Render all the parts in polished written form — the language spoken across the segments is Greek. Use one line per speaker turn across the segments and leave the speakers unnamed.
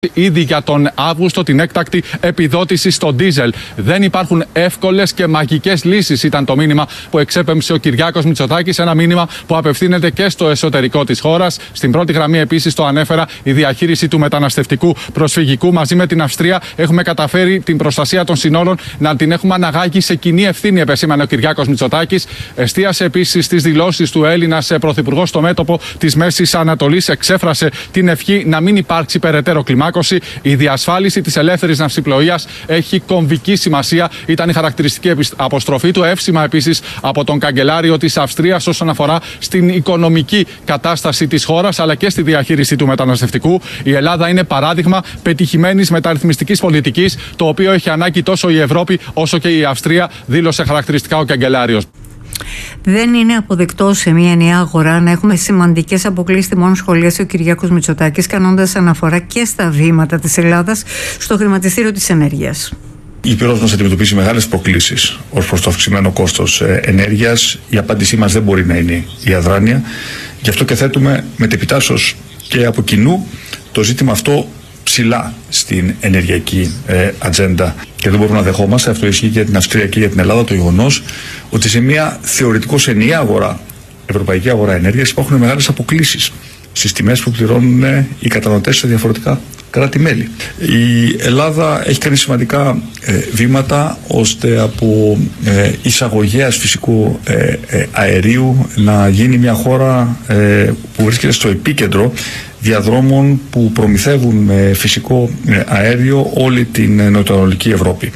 ήδη για τον Αύγουστο την έκτακτη επιδότηση στο ντίζελ. Δεν υπάρχουν εύκολες και μαγικές λύσεις, ήταν το μήνυμα που εξέπεμψε ο Κυριάκος Μητσοτάκης. Ένα μήνυμα που απευθύνεται και στο εσωτερικό της χώρας. Στην πρώτη γραμμή, επίσης, το ανέφερα, η διαχείριση του μεταναστευτικού προσφυγικού. Μαζί με την Αυστρία έχουμε καταφέρει την προστασία των συνόρων να την έχουμε αναγάγει σε κοινή ευθύνη, επεσήμανε ο Κυριάκος Μητσοτάκης. Εστίασε επίσης στις δηλώσεις του Έλληνας πρωθυπουργός στο μέτωπο της Μέσης Ανατολής. Εξέφρασε την ευχή να μην υπάρξει περαιτέρω κλιμάκωση. Η διασφάλιση της ελεύθερης ναυσιπλοείας έχει κομβική σημασία. Ήταν η χαρακτηριστική αποστροφή του. Εύσημα επίσης από τον καγκελάριο της Αυστρίας όσον αφορά στην οικονομική κατάσταση της χώρας αλλά και στη διαχείριση του μεταναστευτικού. Η Ελλάδα είναι παράδειγμα πετυχημένης μεταρρυθμιστικής πολιτικής, το οποίο έχει ανάγκη τόσο η Ευρώπη όσο και η Αυστρία, δήλωσε χαρακτηριστικά ο καγκελάριος.
Δεν είναι αποδεκτό σε μια ενιαία αγορά να έχουμε σημαντικές αποκλίσεις τιμών, σχολίασε ο Κυριάκος Μητσοτάκης, κάνοντας αναφορά και στα βήματα της Ελλάδας στο χρηματιστήριο της ενέργειας.
Η Ήπειρος μας αντιμετωπίζει μεγάλες προκλήσεις ως προς το αυξημένο κόστος ενέργειας. Η απάντησή μας δεν μπορεί να είναι η αδράνεια. Γι' αυτό και θέτουμε μετεπιτάσσως και από κοινού το ζήτημα αυτό ψηλά στην ενεργειακή ατζέντα. Και δεν μπορούμε να δεχόμαστε, αυτό ισχύει και για την Αυστρία και για την Ελλάδα, το γεγονός ότι σε μια θεωρητικώς ενιαία αγορά, ευρωπαϊκή αγορά ενέργειας, υπάρχουν μεγάλες αποκλίσεις στις τιμές που πληρώνουν οι καταναλωτές σε διαφορετικά κράτη-μέλη. Η Ελλάδα έχει κάνει σημαντικά βήματα ώστε από εισαγωγέας φυσικού αερίου να γίνει μια χώρα που βρίσκεται στο επίκεντρο διαδρόμων που προμηθεύουν με φυσικό αέριο όλη την νοτιοανατολική Ευρώπη.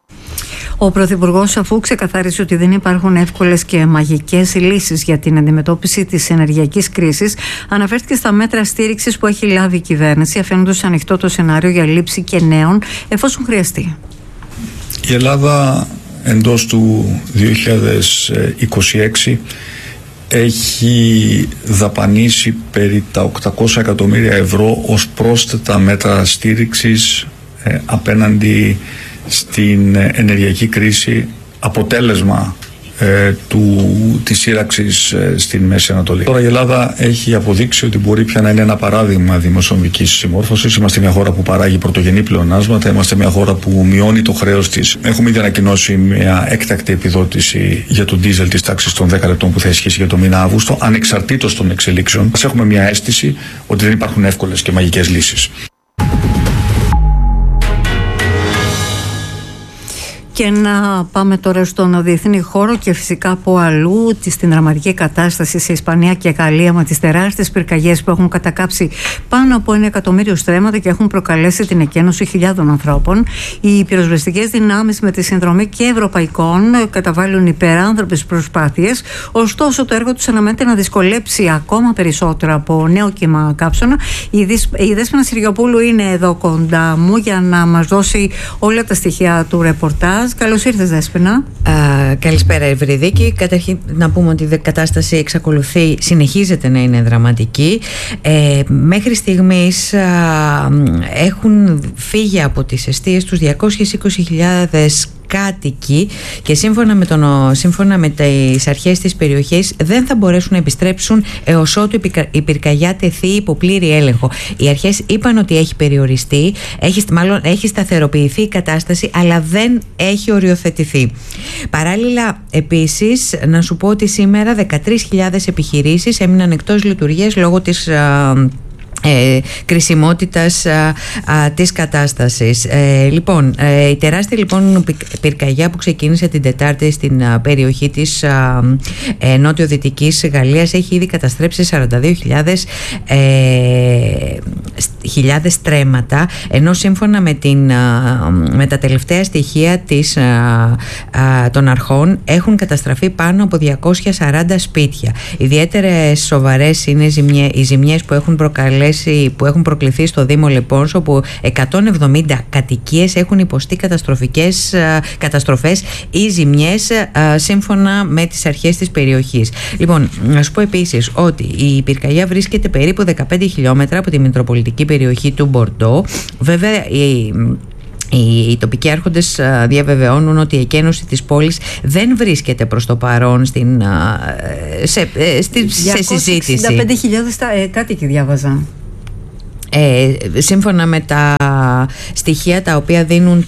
Ο Πρωθυπουργός, αφού ξεκαθάρισε ότι δεν υπάρχουν εύκολες και μαγικές λύσεις για την αντιμετώπιση της ενεργειακής κρίσης, αναφέρθηκε στα μέτρα στήριξης που έχει λάβει η κυβέρνηση, αφήνοντας ανοιχτό το σενάριο για λήψη και νέων εφόσον χρειαστεί.
Η Ελλάδα εντός του 2026 έχει δαπανίσει περί τα 800 εκατομμύρια ευρώ ως πρόσθετα μέτρα στήριξης απέναντι στην ενεργειακή κρίση, αποτέλεσμα της σύραξης στην Μέση Ανατολή. Τώρα η Ελλάδα έχει αποδείξει ότι μπορεί πια να είναι ένα παράδειγμα δημοσιονομικής συμμόρφωσης. Είμαστε μια χώρα που παράγει πρωτογενή πλεονάσματα, είμαστε μια χώρα που μειώνει το χρέος της. Έχουμε ήδη ανακοινώσει μια έκτακτη επιδότηση για τον ντίζελ της τάξης των 10 λεπτών που θα ισχύσει για το μήνα Αύγουστο, ανεξαρτήτως των εξελίξεων. Έχουμε μια αίσθηση ότι δεν υπάρχουν εύκολες και μαγικές λύσεις.
Και να πάμε τώρα στον διεθνή χώρο και φυσικά από αλλού, στην δραματική κατάσταση σε Ισπανία και Γαλλία με τις τεράστιες πυρκαγιές που έχουν κατακάψει πάνω από 1 εκατομμύριο στρέμματα και έχουν προκαλέσει την εκένωση χιλιάδων ανθρώπων. Οι πυροσβεστικές δυνάμεις με τη συνδρομή και ευρωπαϊκών καταβάλουν υπεράνθρωπες προσπάθειες. Ωστόσο, το έργο τους αναμένεται να δυσκολέψει ακόμα περισσότερο από νέο κύμα κάψωνα. Η Δέσποινα Συριοπούλου είναι εδώ κοντά μου για να μας δώσει όλα τα στοιχεία του ρεπορτάζ. Καλώς ήρθες, Δέσποινα.
Καλησπέρα, Ευρυδίκη. Καταρχήν να πούμε ότι η κατάσταση συνεχίζεται να είναι δραματική. Μέχρι στιγμής έχουν φύγει από τις εστίες τους 220.000 κάτοικοι και σύμφωνα με τις αρχές της περιοχής δεν θα μπορέσουν να επιστρέψουν έως ότου η πυρκαγιά τεθεί υπό πλήρη έλεγχο. Οι αρχές είπαν ότι έχει περιοριστεί, έχει σταθεροποιηθεί η κατάσταση, αλλά δεν έχει οριοθετηθεί. Παράλληλα, επίσης, να σου πω ότι σήμερα 13.000 επιχειρήσεις έμειναν εκτός λειτουργίας λόγω της κρισιμότητας της κατάστασης. Η τεράστια πυρκαγιά που ξεκίνησε την Τετάρτη στην περιοχή της νότιο-δυτικής Γαλλίας έχει ήδη καταστρέψει 42.000 στρέμματα, ενώ σύμφωνα με τα τελευταία στοιχεία των αρχών έχουν καταστραφεί πάνω από 240 σπίτια. Ιδιαίτερα σοβαρές είναι οι ζημιές που έχουν προκληθεί στο Δήμο Λεπόνς, όπου 170 κατοικίες έχουν υποστεί καταστροφές ή ζημιές σύμφωνα με τις αρχές της περιοχής. Να σου πω επίσης ότι η πυρκαγιά βρίσκεται περίπου 15 χιλιόμετρα από τη μητροπολιτική περιοχή του Μπορντό. Βέβαια, οι τοπικοί άρχοντες διαβεβαιώνουν ότι η εκένωση της πόλης δεν βρίσκεται προς το παρόν σε συζήτηση.
265.000 κάτοικοι διάβαζα.
σύμφωνα με τα στοιχεία τα οποία δίνουν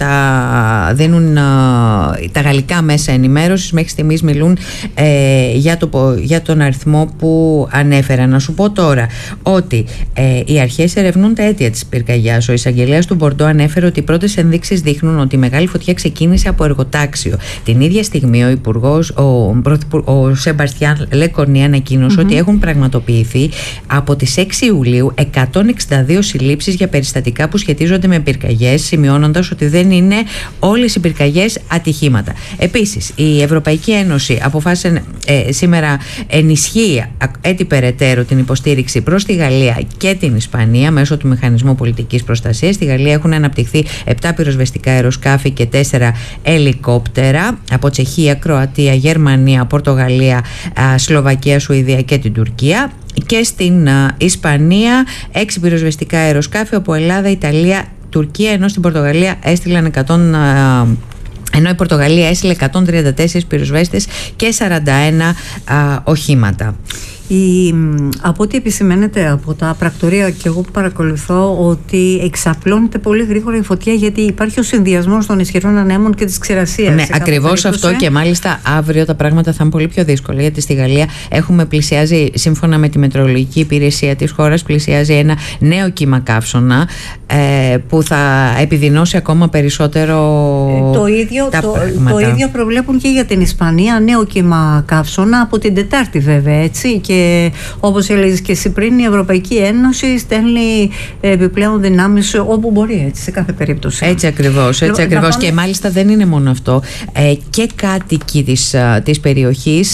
τα γαλλικά μέσα ενημέρωσης, μέχρι στιγμής μιλούν για τον αριθμό που ανέφερα. Να σου πω τώρα ότι οι αρχές ερευνούν τα αίτια της πυρκαγιάς. Ο εισαγγελέας του Μπορντό ανέφερε ότι οι πρώτες ενδείξεις δείχνουν ότι η μεγάλη φωτιά ξεκίνησε από εργοτάξιο. Την ίδια στιγμή ο Υπουργός, ο Σεμπαστιάν Λεκορνί, ανακοίνωσε ότι έχουν πραγματοποιηθεί από τις 6 Ιουλίου 162 συλλήψεις για περιστατικά που σχετίζονται με πυρκαγιές, σημειώνοντας ότι δεν είναι όλες οι πυρκαγιές ατυχήματα. Επίσης, η Ευρωπαϊκή Ένωση αποφάσισε σήμερα, ενισχύει έτσι περαιτέρω την υποστήριξη προς τη Γαλλία και την Ισπανία μέσω του Μηχανισμού Πολιτικής Προστασίας. Στη Γαλλία έχουν αναπτυχθεί 7 πυροσβεστικά αεροσκάφη και 4 ελικόπτερα από Τσεχία, Κροατία, Γερμανία, Πορτογαλία, Σλοβακία, Σουηδία και την Τουρκία. Και στην Ισπανία 6 πυροσβεστικά αεροσκάφη από Ελλάδα, Ιταλία, Τουρκία, ενώ στην Πορτογαλία ενώ η Πορτογαλία έστειλε 134 πυροσβέστες και 41 οχήματα.
Από ό,τι επισημαίνεται από τα πρακτορία και εγώ που παρακολουθώ, ότι εξαπλώνεται πολύ γρήγορα η φωτιά, γιατί υπάρχει ο συνδυασμός των ισχυρών ανέμων και της ξηρασίας.
Ναι, ακριβώς αυτό, και μάλιστα αύριο τα πράγματα θα είναι πολύ πιο δύσκολα, γιατί στη Γαλλία πλησιάζει, σύμφωνα με τη μετεωρολογική υπηρεσία της χώρας, πλησιάζει ένα νέο κύμα καύσωνα που θα επιδεινώσει ακόμα περισσότερο
το ίδιο προβλέπουν και για την Ισπανία, νέο κύμα καύσωνα από την Τετάρτη βέβαια, έτσι. Και όπως έλεγες και εσύ πριν, η Ευρωπαϊκή Ένωση στέλνει επιπλέον δυνάμεις όπου μπορεί, έτσι, σε κάθε περίπτωση.
Έτσι ακριβώς. Και μάλιστα δεν είναι μόνο αυτό. Και κάτοικοι της περιοχής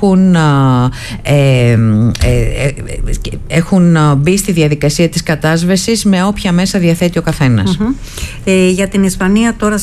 έχουν μπει στη διαδικασία της κατάσβεσης με όποια μέσα διαθέτει ο καθένας.
Για την Ισπανία τώρα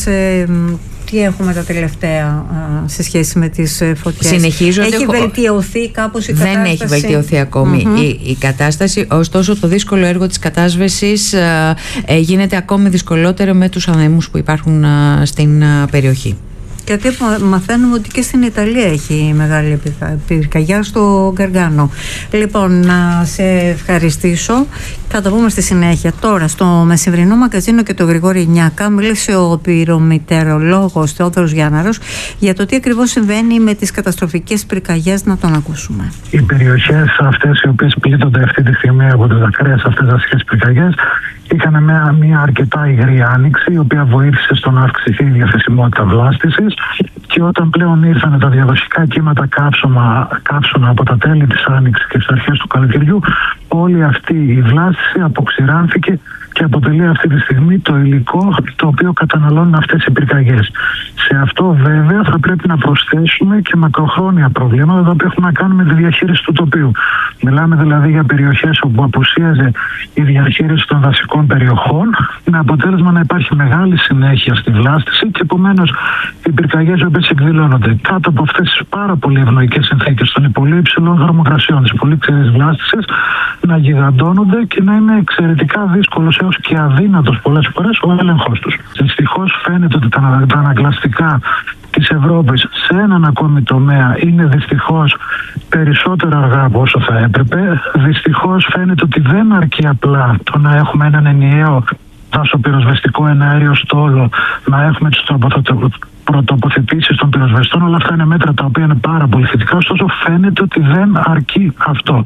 τι έχουμε τα τελευταία σε σχέση με τις φωτιές? Έχει βελτιωθεί κάπως η κατάσταση?
Δεν έχει βελτιωθεί ακόμη η κατάσταση, ωστόσο το δύσκολο έργο της κατάσβεσης γίνεται ακόμη δυσκολότερο με τους ανέμους που υπάρχουν στην περιοχή.
Γιατί μαθαίνουμε ότι και στην Ιταλία έχει μεγάλη πυρκαγιά στο Γκαργκάνο. Λοιπόν, να σε ευχαριστήσω. Θα το πούμε στη συνέχεια. Τώρα, στο μεσημβρινό μαγκαζίνο και το Γρηγόρη Νιάκα, μίλησε ο πυρομετεωρολόγος Θεόδωρος Γιάνναρος για το τι ακριβώς συμβαίνει με τις καταστροφικές πυρκαγιές. Να τον ακούσουμε.
Οι περιοχές αυτές οι οποίες πλήττονται αυτή τη στιγμή από τις ακραίες αυτές αστικές πυρκαγιές είχαν μια αρκετά υγρή άνοιξη, η οποία βοήθησε στο να αυξηθεί η διαθεσιμότητα βλάστησης, και όταν πλέον ήρθαν τα διαδοχικά κύματα καύσωνα από τα τέλη της άνοιξης και στις αρχές του καλοκαιριού, όλη αυτή η βλάστηση αποξηράνθηκε και αποτελεί αυτή τη στιγμή το υλικό το οποίο καταναλώνουν αυτές οι πυρκαγιές. Σε αυτό βέβαια θα πρέπει να προσθέσουμε και μακροχρόνια προβλήματα τα οποία έχουν να κάνουν με τη διαχείριση του τοπίου. Μιλάμε δηλαδή για περιοχές όπου απουσίαζε η διαχείριση των δασικών περιοχών, με αποτέλεσμα να υπάρχει μεγάλη συνέχεια στη βλάστηση και επομένως οι πυρκαγιές οι οποίες εκδηλώνονται κάτω από αυτές τις πάρα πολύ ευνοϊκές συνθήκες των πολύ υψηλών θερμοκρασιών, της πολύ ξερής βλάστησης, να γιγαντώνονται και να είναι εξαιρετικά δύσκολος έως και αδύνατος πολλές φορές ο έλεγχος τους. Δυστυχώς φαίνεται ότι τα ανακλαστικά της Ευρώπης σε έναν ακόμη τομέα είναι δυστυχώς περισσότερο αργά από όσο θα έπρεπε. Δυστυχώς φαίνεται ότι δεν αρκεί απλά το να έχουμε έναν ενιαίο δασοπυροσβεστικό εναέριο στόλο, να έχουμε τις πρωτοποθετήσεις των πυροσβεστών. Όλα αυτά είναι μέτρα τα οποία είναι πάρα πολύ θετικά, ωστόσο φαίνεται ότι δεν αρκεί αυτό.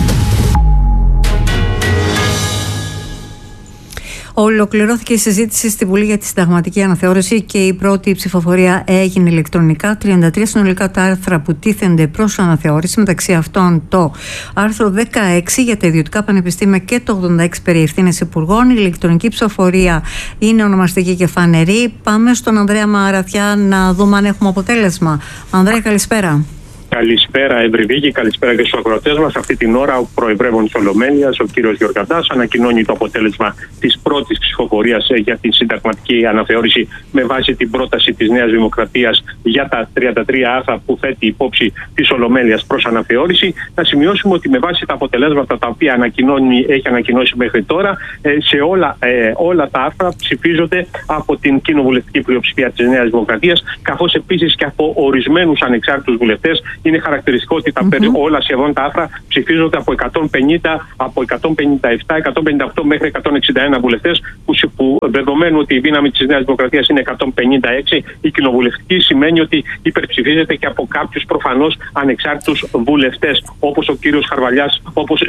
Ολοκληρώθηκε η συζήτηση στη Βουλή για τη συνταγματική αναθεώρηση και η πρώτη ψηφοφορία έγινε ηλεκτρονικά. 33 συνολικά τα άρθρα που τίθενται προς αναθεώρηση, μεταξύ αυτών το άρθρο 16 για τα ιδιωτικά πανεπιστήμια και το 86 περί ευθύνες υπουργών. Η ηλεκτρονική ψηφοφορία είναι ονομαστική και φανερή. Πάμε στον Ανδρέα Μαραθιά να δούμε αν έχουμε αποτέλεσμα. Ανδρέα, καλησπέρα.
Καλησπέρα, Ευρυδίκη, καλησπέρα και στους ακροατές μας. Αυτή την ώρα, ο προεδρεύων της Ολομέλειας, ο κύριος Γιωργαντάς, ανακοινώνει το αποτέλεσμα της πρώτης ψηφοφορίας για την συνταγματική αναθεώρηση με βάση την πρόταση της Νέας Δημοκρατίας για τα 33 άρθρα που θέτει υπόψη της Ολομέλειας προς αναθεώρηση. Να σημειώσουμε ότι με βάση τα αποτελέσματα τα οποία έχει ανακοινώσει μέχρι τώρα, σε όλα τα άρθρα ψηφίζονται από την κοινοβουλευτική πλειοψηφία της Νέας Δημοκρατίας, καθώς επίσης και από ορισμένους ανεξάρτητους βουλευτές είναι χαρακτηριστικό ότι όλα σχεδόν τα άρθρα ψηφίζονται από 150, από 157, 158 μέχρι 161 βουλευτές, που δεδομένου ότι η δύναμη της Νέας Δημοκρατίας είναι 156, η κοινοβουλευτική σημαίνει ότι υπερψηφίζεται και από κάποιους προφανώς ανεξάρτητους βουλευτές, όπως ο κύριος Χαρβαλιάς,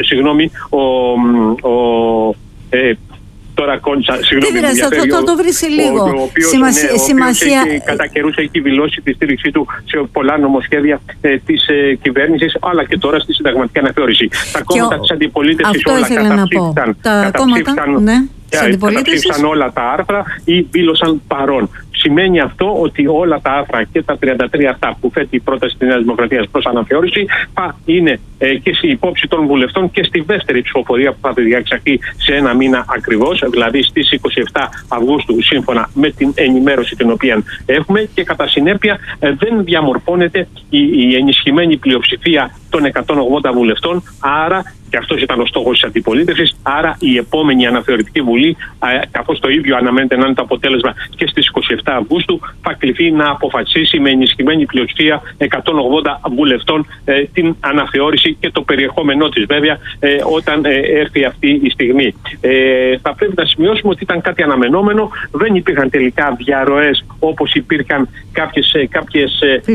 τώρα κόντσα, συγγνώμη.
Θα το βρει σε λίγο.
Ο οποίος κατά καιρούς έχει δηλώσει τη στήριξή του σε πολλά νομοσχέδια της κυβέρνησης, αλλά και τώρα στη συνταγματική αναθεώρηση. Τα κόμματα της αντιπολίτευσης όλα καταψήφισαν όλα τα άρθρα ή δήλωσαν παρόν. Σημαίνει αυτό ότι όλα τα άρθρα και τα 33 αυτά που θέτει η πρόταση της Νέας Δημοκρατίας προς αναθεώρηση θα είναι και στη υπόψη των βουλευτών και στη δεύτερη ψηφοφορία που θα διεξαχθεί σε ένα μήνα ακριβώς, δηλαδή στις 27 Αυγούστου, σύμφωνα με την ενημέρωση την οποία έχουμε, και κατά συνέπεια δεν διαμορφώνεται η ενισχυμένη πλειοψηφία των 180 βουλευτών, άρα, και αυτός ήταν ο στόχος της αντιπολίτευσης, άρα η επόμενη αναθεωρητική βουλή, καθώς το ίδιο αναμένεται να είναι το αποτέλεσμα και στις 27 Αυγούστου, θα κληθεί να αποφασίσει με ενισχυμένη πλειοψηφία 180 βουλευτών την αναθεώρηση και το περιεχόμενό της, βέβαια, όταν έρθει αυτή η στιγμή. Θα πρέπει να σημειώσουμε ότι ήταν κάτι αναμενόμενο, δεν υπήρχαν τελικά διαρροές όπως υπήρχαν κάποιες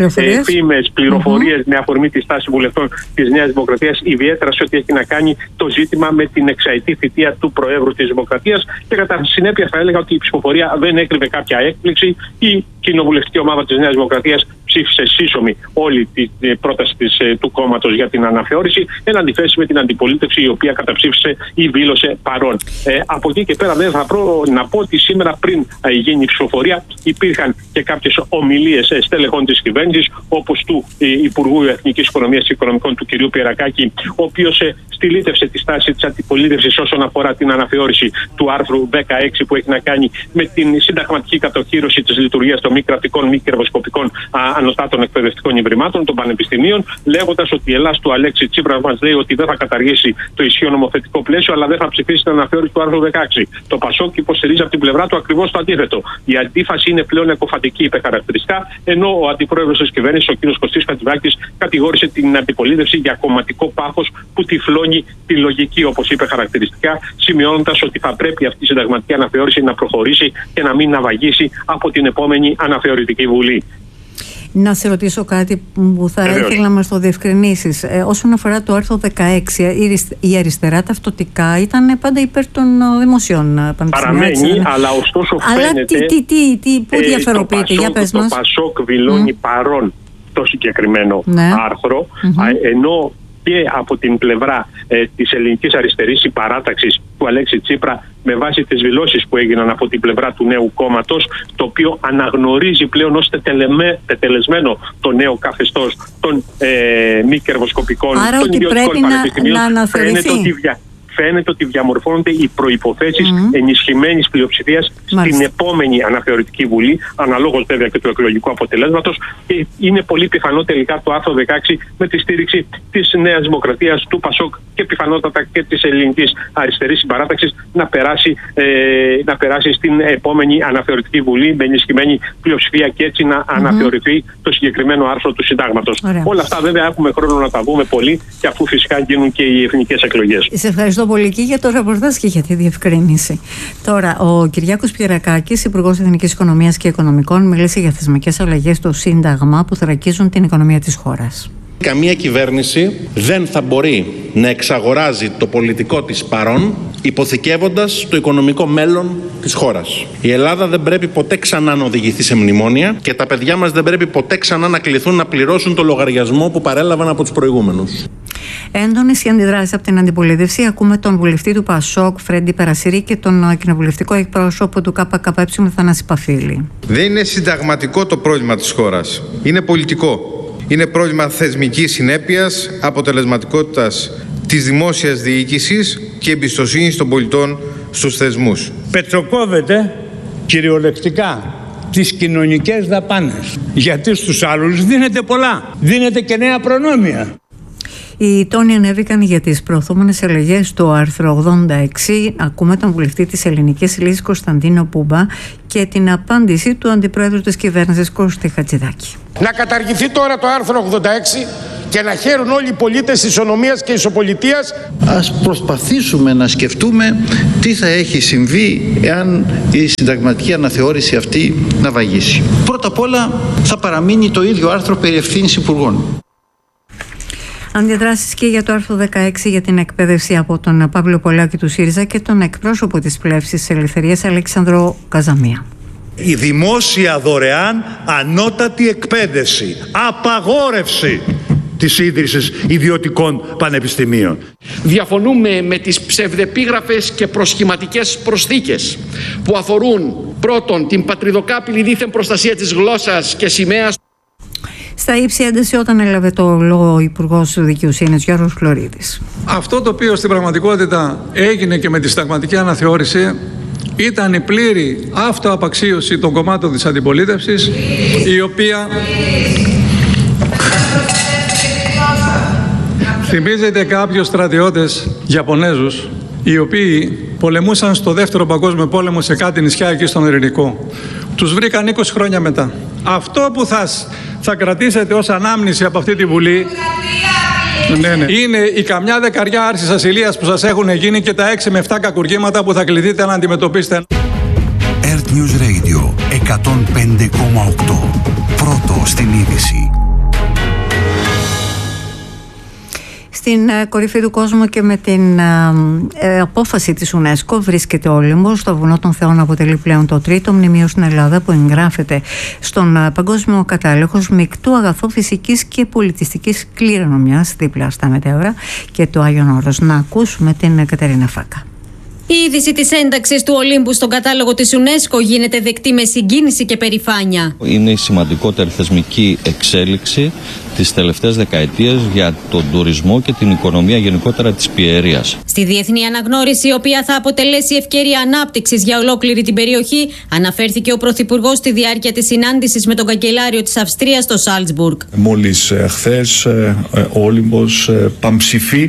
φήμες, πληροφορίες με αφορμή τη στάση βουλευτών της Νέας Δημοκρατίας, ιδιαίτερα σε ό,τι έχει να κάνει το ζήτημα με την εξαετή θητεία του Προέδρου της Δημοκρατίας, και κατά συνέπεια θα έλεγα ότι η ψηφοφορία δεν έκρυβε κάποια έκπληξη. Η κοινοβουλευτική ομάδα της Νέας Δημοκρατίας ψήφισε σύσσωμη όλη την πρόταση του κόμματος για την αναθεώρηση, εν αντιθέσει με την αντιπολίτευση, η οποία καταψήφισε ή δήλωσε παρόν. Από εκεί και πέρα δεν θα να πω ότι σήμερα, πριν γίνει η ψηφοφορία, υπήρχαν και κάποιες ομιλίες στελεχών της κυβέρνησης, όπως του Υπουργού Εθνικής Οικονομίας και Οικονομικών, του κ. Πιερακάκη, ο οποίος στυλίτευσε τη στάση της αντιπολίτευσης όσον αφορά την αναθεώρηση του άρθρου 16 που έχει να κάνει με την συνταγματική κατοχύρωση της λειτουργίας των μη κρατικών, μη κερδοσκοπικών ανωτάτων εκπαιδευτικών ιδρυμάτων, των πανεπιστημίων, λέγοντας ότι η Ελλάς του Αλέξη Τσίπρα μας λέει ότι δεν θα καταργήσει το ισχύον νομοθετικό πλαίσιο, αλλά δεν θα ψηφίσει την αναθεώρηση του άρθρου 16. Το Πασόκ υποστηρίζει από την πλευρά του ακριβώς το αντίθετο. Η αντίφαση είναι πλέον εκοφαντική, είπε χαρακτηριστικά, ενώ ο αντιπρόεδρος της κυβέρνησης, ο κ. Κωστής Χατζηδάκης, κατηγόρησε την αντιπολίτευση για κομματικό πάθος που τυφλώνει τη λογική, όπως είπε χαρακτηριστικά, σημειώνοντας ότι θα πρέπει αυτή η συνταγματική αναθεώρηση να προχωρήσει και να μην ναυαγίσει από την επόμενη αναθεωρητική βουλή.
Να σε ρωτήσω κάτι που θα ήθελα να μας το διευκρινίσεις. Όσον αφορά το άρθρο 16, η αριστερά ταυτοτικά ήταν πάντα υπέρ των δημοσίων πανεπιστημίων.
Παραμένει, αλλά ωστόσο φαίνεται.
Πού διαφοροποιείται, για πες μας.
Το Πασόκ δηλώνει παρόν το συγκεκριμένο άρθρο, ενώ και από την πλευρά της ελληνικής αριστερής, η παράταξης του Αλέξη Τσίπρα, με βάση τις δηλώσεις που έγιναν από την πλευρά του νέου κόμματος, το οποίο αναγνωρίζει πλέον ως τετελεσμένο το νέο καθεστώς των μη κερδοσκοπικών, των ιδιωτικών πανεπιστημίων, φαίνεται ότι διαμορφώνονται οι προϋποθέσεις ενισχυμένης πλειοψηφίας στην επόμενη αναθεωρητική βουλή, αναλόγως βέβαια και του εκλογικού αποτελέσματος, και είναι πολύ πιθανό τελικά το άρθρο 16, με τη στήριξη της Νέας Δημοκρατίας, του Πασόκ και πιθανότατα και της ελληνικής αριστερής συμπαράταξης, να περάσει στην επόμενη αναθεωρητική βουλή με ενισχυμένη πλειοψηφία και έτσι να αναθεωρηθεί το συγκεκριμένο άρθρο του συντάγματος. Όλα αυτά βέβαια έχουμε χρόνο να τα δούμε πολύ, και αφού φυσικά γίνουν και οι εθνικές εκλογές.
Σε ευχαριστώ πολύ και για το ρεπορτάζ και για τη διευκρίνηση. Τώρα, ο Κυριάκος Πιερακάκης, Υπουργός Εθνικής Οικονομίας και Οικονομικών, μίλησε για θεσμικές αλλαγές στο Σύνταγμα που θωρακίζουν την οικονομία της χώρας.
Καμία κυβέρνηση δεν θα μπορεί να εξαγοράζει το πολιτικό της παρόν, υποθηκεύοντας το οικονομικό μέλλον της χώρας. Η Ελλάδα δεν πρέπει ποτέ ξανά να οδηγηθεί σε μνημόνια και τα παιδιά μας δεν πρέπει ποτέ ξανά να κληθούν να πληρώσουν το λογαριασμό που παρέλαβαν από τους προηγούμενους.
Έντονες οι αντιδράσεις από την αντιπολίτευση. Ακούμε τον βουλευτή του Πασόκ, Φρέντι Περασιρή, και τον κοινοβουλευτικό εκπρόσωπο του ΚΚΕ, Θανάση Παφίλη.
Δεν είναι συνταγματικό το πρόβλημα της χώρας. Είναι πολιτικό. Είναι πρόβλημα θεσμικής συνέπειας, αποτελεσματικότητας της δημόσιας διοίκησης και εμπιστοσύνης των πολιτών στους θεσμούς.
Πετροκόβεται κυριολεκτικά τις κοινωνικές δαπάνες, γιατί στους άλλους δίνεται πολλά, δίνεται και νέα προνόμια.
Οι τόνοι ανέβηκαν για τις προωθούμενες αλλαγές στο άρθρο 86. Ακούμε τον βουλευτή της Ελληνικής Λύσης Κωνσταντίνο Πούμπα και την απάντηση του Αντιπρόεδρου της Κυβέρνησης Κώστη Χατζηδάκη.
Να καταργηθεί τώρα το άρθρο 86 και να χαίρουν όλοι οι πολίτες της ισονομίας και ισοπολιτείας.
Ας προσπαθήσουμε να σκεφτούμε τι θα έχει συμβεί εάν η συνταγματική αναθεώρηση αυτή να βαγίσει. Πρώτα απ' όλα θα παραμείνει το ίδιο άρθρο περί ευθύνης υπουργών.
Αντιδράσεις και για το άρθρο 16 για την εκπαίδευση από τον Παύλο Πολάκη του ΣΥΡΙΖΑ και τον εκπρόσωπο της Πλεύσης της Ελευθερίας Αλέξανδρο Καζαμία.
Η δημόσια δωρεάν ανώτατη εκπαίδευση. Απαγόρευση της ίδρυσης ιδιωτικών πανεπιστημίων.
Διαφωνούμε με τις ψευδεπίγραφες και προσχηματικές προσθήκες που αφορούν πρώτον την πατριδοκάπηλη δίθεν προστασία της γλώσσας και σημαίας.
Στα ύψη ένταση όταν έλαβε το λόγο ο Υπουργός Δικαιοσύνης Γιώργος Φλωρίδης.
Αυτό το οποίο στην πραγματικότητα έγινε και με τη συνταγματική αναθεώρηση ήταν η πλήρη αυτοαπαξίωση των κομμάτων της αντιπολίτευσης, η οποία θυμίζεται κάποιους στρατιώτες Ιαπωνέζους οι οποίοι πολεμούσαν στο δεύτερο παγκόσμιο πόλεμο σε κάτι νησιά εκεί στον Ειρηνικό. Τους βρήκαν 20 χρόνια μετά. Αυτό που θα κρατήσετε ως ανάμνηση από αυτή τη Βουλή είναι η καμιά δεκαριά άρσεις ασυλίας που σας έχουν γίνει και τα 6 με 7 κακουργήματα που θα κληθείτε να αντιμετωπίσετε.
Earth News Radio 105,8. Πρώτο στην είδηση.
Στην κορυφή του κόσμου και με την απόφαση της UNESCO βρίσκεται ο Όλυμπος. Το βουνό των Θεών αποτελεί πλέον το τρίτο μνημείο στην Ελλάδα που εγγράφεται στον παγκόσμιο κατάλογο ως μεικτού αγαθό φυσικής και πολιτιστικής κληρονομιάς δίπλα στα μετέωρα και το Άγιον Όρος. Να ακούσουμε την Κατερίνα Φάκα.
Η είδηση της ένταξης του Ολύμπου στον κατάλογο της UNESCO γίνεται δεκτή με συγκίνηση και περηφάνεια.
Είναι η σημαντικότερη θεσμική εξέλιξη τις τελευταίες δεκαετίες για τον τουρισμό και την οικονομία γενικότερα της Πιερίας.
Στη διεθνή αναγνώριση, η οποία θα αποτελέσει ευκαιρία ανάπτυξης για ολόκληρη την περιοχή, αναφέρθηκε ο Πρωθυπουργός στη διάρκεια της συνάντησης με τον καγκελάριο της Αυστρίας στο Σάλτσμπουργκ.
Μόλις χθες ο Όλυμπος παμψηφί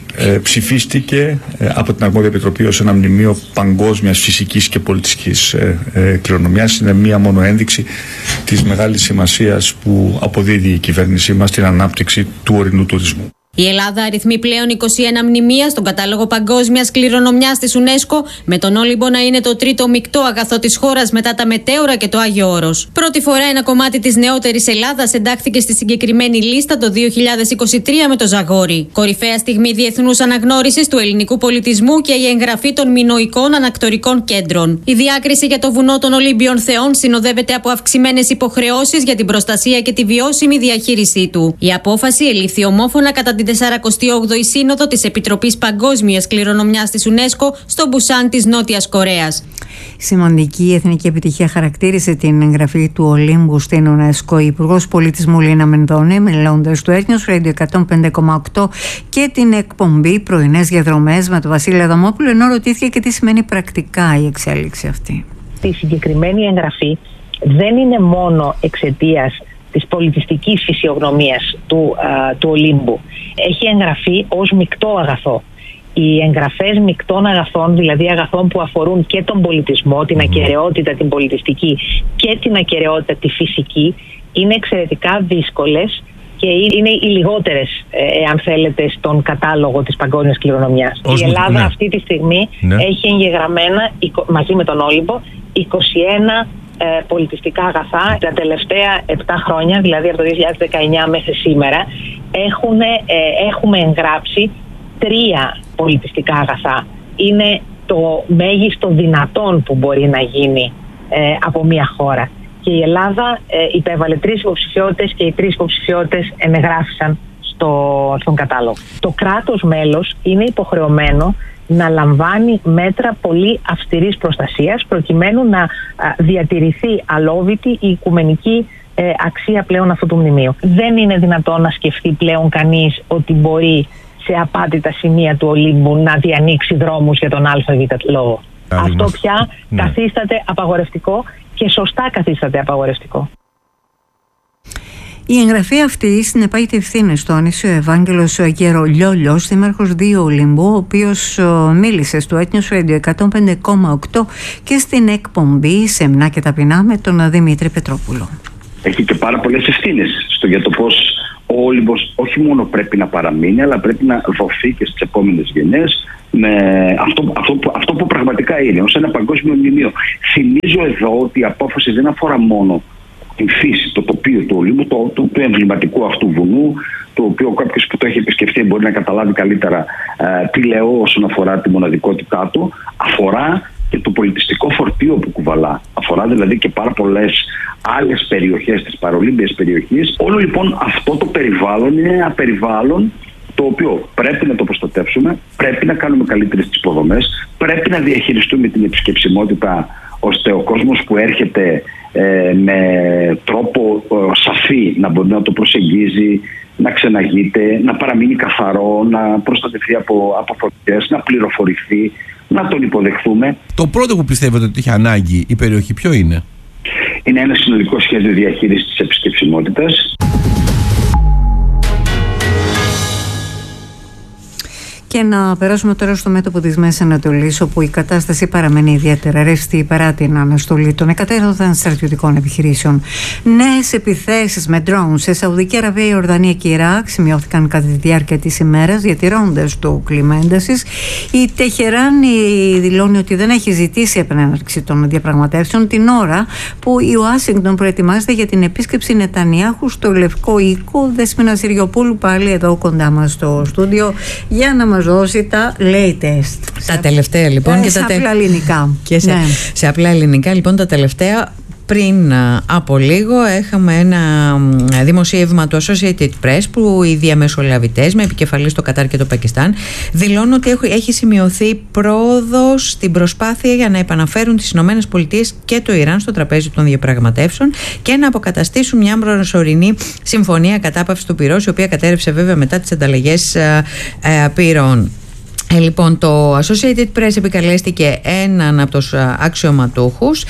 ψηφίστηκε από την Αρμόδια Επιτροπή ως ένα μνημείο παγκόσμιας φυσικής και πολιτιστικής κληρονομιάς. Είναι μία μόνο ένδειξη της μεγάλης σημασίας που αποδίδει η κυβέρνησή μας στην ανάπτυξη του ορεινού τουρισμού.
Η Ελλάδα αριθμεί πλέον 21 μνημεία στον κατάλογο παγκόσμιας κληρονομιάς της UNESCO, με τον Όλυμπο να είναι το τρίτο μεικτό αγαθό της χώρας μετά τα μετέωρα και το Άγιο Όρος. Πρώτη φορά ένα κομμάτι της νεότερης Ελλάδας εντάχθηκε στη συγκεκριμένη λίστα το 2023 με το Ζαγόρι. Κορυφαία στιγμή διεθνούς αναγνώρισης του ελληνικού πολιτισμού και η εγγραφή των μινωικών ανακτορικών κέντρων. Η διάκριση για το βουνό των Ολύμπιων Θεών συνοδεύεται από αυξημένες υποχρεώσεις για την προστασία και τη βιώσιμη διαχείρισή του. Η απόφαση ελήφθη ομόφωνα κατά την 48η Σύνοδο της Επιτροπής Παγκόσμιας Κληρονομιάς της UNESCO στο Μπουσάν της Νότιας Κορέας.
Σημαντική εθνική επιτυχία χαρακτήρισε την εγγραφή του Ολύμπου στην UNESCO η Υπουργός Πολιτισμού Λίνα Μενδώνη, μιλώντας του Earth News Radio 105,8 και την εκπομπή Πρωινές Διαδρομές με τον Βασίλη Αδαμόπουλο, ενώ ρωτήθηκε και τι σημαίνει πρακτικά η εξέλιξη αυτή.
Η συγκεκριμένη εγγραφή δεν είναι μόνο εξαιτίας της πολιτιστικής φυσιογνωμίας του Ολύμπου. Έχει εγγραφεί ως μεικτό αγαθό. Οι εγγραφές μεικτών αγαθών, δηλαδή αγαθών που αφορούν και τον πολιτισμό, την ακεραιότητα την πολιτιστική και την ακεραιότητα τη φυσική, είναι εξαιρετικά δύσκολες και είναι οι λιγότερες, αν θέλετε, στον κατάλογο της παγκόσμιας κληρονομιάς. Η Ελλάδα αυτή τη στιγμή έχει εγγεγραμμένα, μαζί με τον Όλυμπο, 21 πολιτιστικά αγαθά. Τα τελευταία 7 χρόνια, δηλαδή από το 2019 μέχρι σήμερα, έχουμε εγγράψει 3 πολιτιστικά αγαθά. Είναι το μέγιστο δυνατόν που μπορεί να γίνει από μια χώρα. Και η Ελλάδα υπέβαλε 3 υποψηφιότητες και οι 3 υποψηφιότητες ενεγράφησαν στον κατάλογο. Το κράτος μέλος είναι υποχρεωμένο να λαμβάνει μέτρα πολύ αυστηρής προστασίας προκειμένου να διατηρηθεί αλόβητη η οικουμενική αξία πλέον αυτού του μνημείου. Δεν είναι δυνατόν να σκεφτεί πλέον κανείς ότι μπορεί σε απάτητα σημεία του Ολύμπου να διανοίξει δρόμους για τον ΑΒ λόγο. Αυτό πια καθίσταται απαγορευτικό και σωστά καθίσταται απαγορευτικό.
Η εγγραφή αυτή συνεπάγεται ευθύνες, τόνισε ο Ευάγγελος Γερολιόλιος, δήμαρχος Δίου Ολύμπου, ο οποίος μίλησε στο Ethnios Radio 105,8 και στην εκπομπή Σεμνά και Ταπεινά με τον Δημήτρη Πετρόπουλο.
Έχει και πάρα πολλές ευθύνες για το πώς ο Όλυμπος όχι μόνο πρέπει να παραμείνει, αλλά πρέπει να δοθεί και στις επόμενες γενιές με αυτό που πραγματικά είναι, ως ένα παγκόσμιο μνημείο. Θυμίζω εδώ ότι η απόφαση δεν αφορά μόνο την φύση, το τοπίο του Ολύμπου, του εμβληματικού αυτού βουνού, το οποίο κάποιος που το έχει επισκεφτεί μπορεί να καταλάβει καλύτερα τι λέω όσον αφορά τη μοναδικότητά του. Αφορά και το πολιτιστικό φορτίο που κουβαλά. Αφορά δηλαδή και πάρα πολλές άλλες περιοχές της παρολύμπιας περιοχής. Όλο λοιπόν αυτό το περιβάλλον είναι ένα περιβάλλον το οποίο πρέπει να το προστατεύσουμε, πρέπει να κάνουμε καλύτερες τις υποδομές, πρέπει να διαχειριστούμε την επισκεψιμότητα ώστε ο κόσμος που έρχεται με τρόπο σαφή να μπορεί να το προσεγγίζει, να ξεναγείται, να παραμείνει καθαρό, να προστατευτεί από φωτιές, να πληροφορηθεί, να τον υποδεχθούμε.
Το πρώτο που πιστεύετε ότι έχει ανάγκη η περιοχή ποιο είναι?
Είναι ένα συνολικό σχέδιο διαχείρισης της επισκεψιμότητας.
Και να περάσουμε τώρα στο μέτωπο της Μέσης Ανατολής, όπου η κατάσταση παραμένει ιδιαίτερα ρευστή παρά την αναστολή των εκατέρωθεν στρατιωτικών επιχειρήσεων. Νέες επιθέσεις με ντρόουν σε Σαουδική Αραβία, Ιορδανία και Ιράκ σημειώθηκαν κατά τη διάρκεια της ημέρας, διατηρώντας το κλίμα έντασης. Η Τεχεράνη δηλώνει ότι δεν έχει ζητήσει επανέναρξη των διαπραγματεύσεων την ώρα που η Ουάσιγκτον προετοιμάζεται για την επίσκεψη Νετανιάχου στο Λευκό Οίκο. Δέσποινα Συριοπούλου πάλι εδώ κοντά μας στο στούντιο για να μας δώσει τα latest.
Τα τελευταία λοιπόν.
Σε απλά ελληνικά.
Και σε απλά ελληνικά λοιπόν τα τελευταία. Πριν από λίγο είχαμε ένα δημοσίευμα του Associated Press που οι διαμεσολαβητές με επικεφαλής το Κατάρ και το Πακιστάν δηλώνουν ότι έχει σημειωθεί πρόοδος στην προσπάθεια για να επαναφέρουν τις Ηνωμένες Πολιτείες και το Ιράν στο τραπέζι των διαπραγματεύσεων και να αποκαταστήσουν μια προσωρινή συμφωνία κατάπαυσης του πυρός, η οποία κατέρευσε βέβαια μετά τις ανταλλαγές πυρών. Λοιπόν, το Associated Press επικαλέστηκε έναν από τους αξιωματούχους,